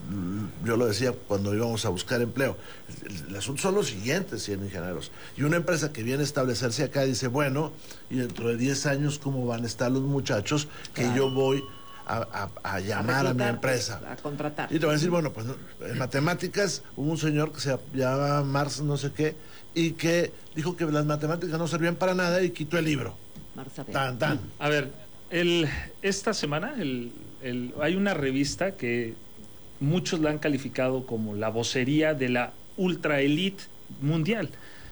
Yo lo decía cuando íbamos a buscar empleo. El, el asunto son los siguientes cien ingenieros. Y una empresa que viene a establecerse acá dice, bueno, y dentro de diez años, ¿cómo van a estar los muchachos que claro. yo voy A, a, a llamar a, a mi empresa? A contratar. Y te van a decir, bueno, pues en matemáticas hubo un señor que se llamaba Marx no sé qué, y que dijo que las matemáticas no servían para nada y quitó el libro. Tan, tan. A ver, el, esta semana el, el, hay una revista que muchos la han calificado como la vocería de la ultraelite mundial.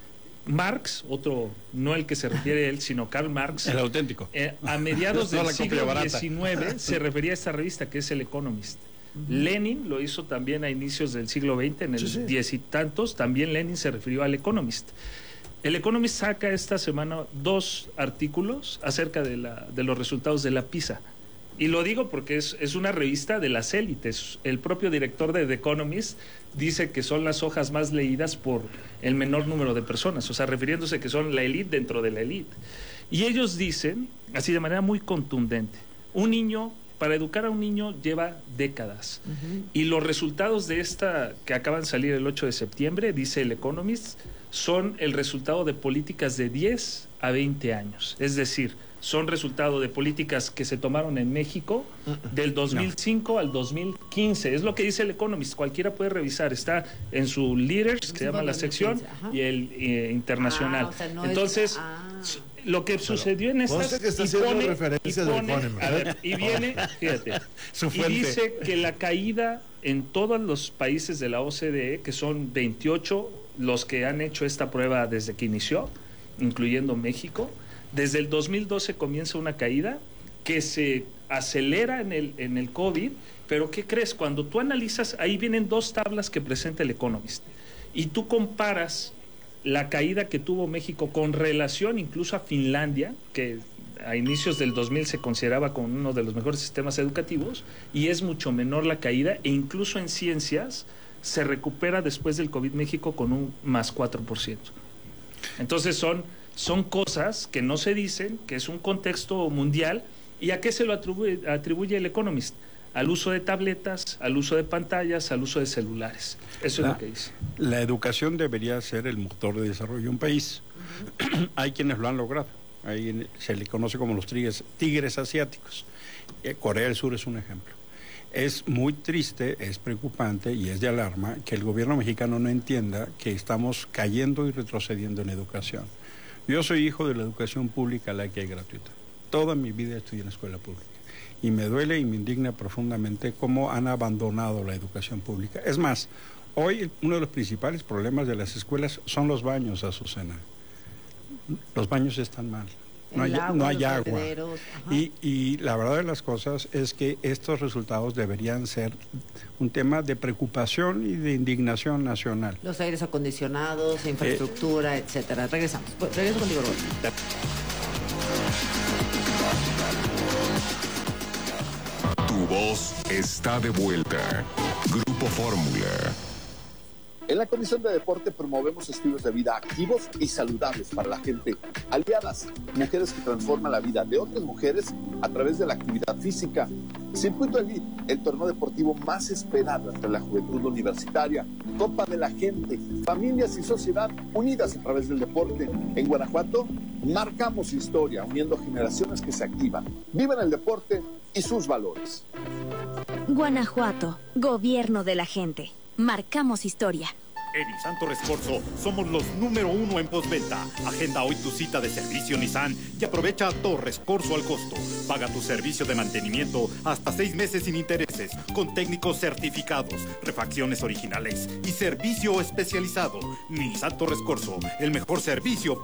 Marx, otro, no el que se refiere a él, sino Karl Marx. El auténtico. Eh, a mediados del siglo diecinueve se refería a esta revista que es El Economist. Uh-huh. Lenin lo hizo también a inicios del siglo veinte, en el sí, sí. diez y tantos, también Lenin se refirió al Economist. El Economist saca esta semana dos artículos acerca de, la, de los resultados de la PISA. Y lo digo porque es, es una revista de las élites. El propio director de The Economist dice que son las hojas más leídas por el menor número de personas, o sea, refiriéndose que son la élite dentro de la élite. Y ellos dicen, así de manera muy contundente, un niño, para educar a un niño lleva décadas. Uh-huh. Y los resultados de esta, que acaban de salir el ocho de septiembre, dice el Economist, son el resultado de políticas de diez a veinte años. Es decir, son resultado de políticas que se tomaron en México del dos mil cinco no. al dos mil quince. Es lo que dice el Economist. Cualquiera puede revisar. Está en su Leaders, que se llama la sección, y el eh, internacional. Ah, o sea, no Entonces, es... ah. lo que sucedió en estas... Que está y pone, referencia y, pone, a ver, y viene, fíjate, y dice que la caída en todos los países de la O C D E, que son veintiocho los que han hecho esta prueba desde que inició, incluyendo México, desde el dos mil doce comienza una caída que se acelera en el, en el COVID, pero ¿qué crees? Cuando tú analizas, ahí vienen dos tablas que presenta el Economist, y tú comparas la caída que tuvo México con relación incluso a Finlandia, que a inicios del dos mil se consideraba como uno de los mejores sistemas educativos, y es mucho menor la caída, e incluso en ciencias se recupera después del COVID México con un más cuatro por ciento. Entonces son... Son cosas que no se dicen, que es un contexto mundial. ¿Y a qué se lo atribuye, atribuye el Economist? Al uso de tabletas, al uso de pantallas, al uso de celulares. Eso la, es lo que dice. La educación debería ser el motor de desarrollo de un país. Uh-huh. Hay quienes lo han logrado. Hay, se le conoce como los tigres, tigres asiáticos. Eh, Corea del Sur es un ejemplo. Es muy triste, es preocupante y es de alarma que el gobierno mexicano no entienda que estamos cayendo y retrocediendo en educación. Yo soy hijo de la educación pública, laica y gratuita. Toda mi vida estudié en la escuela pública. Y me duele y me indigna profundamente cómo han abandonado la educación pública. Es más, hoy uno de los principales problemas de las escuelas son los baños, Azucena. Los baños están mal. No hay, agua, no hay agua. Y, y la verdad de las cosas es que estos resultados deberían ser un tema de preocupación y de indignación nacional. Los aires acondicionados, infraestructura, eh, etcétera. Regresamos. Pues, regreso contigo, Roberto. Tu voz está de vuelta. Grupo Fórmula. En la Comisión de Deporte promovemos estilos de vida activos y saludables para la gente. Aliadas, mujeres que transforman la vida de otras mujeres a través de la actividad física. Circuito Elite, el torneo deportivo más esperado entre la juventud universitaria. Copa de la Gente, familias y sociedad unidas a través del deporte. En Guanajuato, marcamos historia, uniendo generaciones que se activan, viven el deporte y sus valores. Guanajuato, gobierno de la gente. Marcamos historia. En Nissan Torres Corso somos los número uno en postventa. Agenda hoy tu cita de servicio Nissan y aprovecha Torres Corso al costo. Paga tu servicio de mantenimiento hasta seis meses sin intereses, con técnicos certificados, refacciones originales y servicio especializado. Nissan Torres Corso, el mejor servicio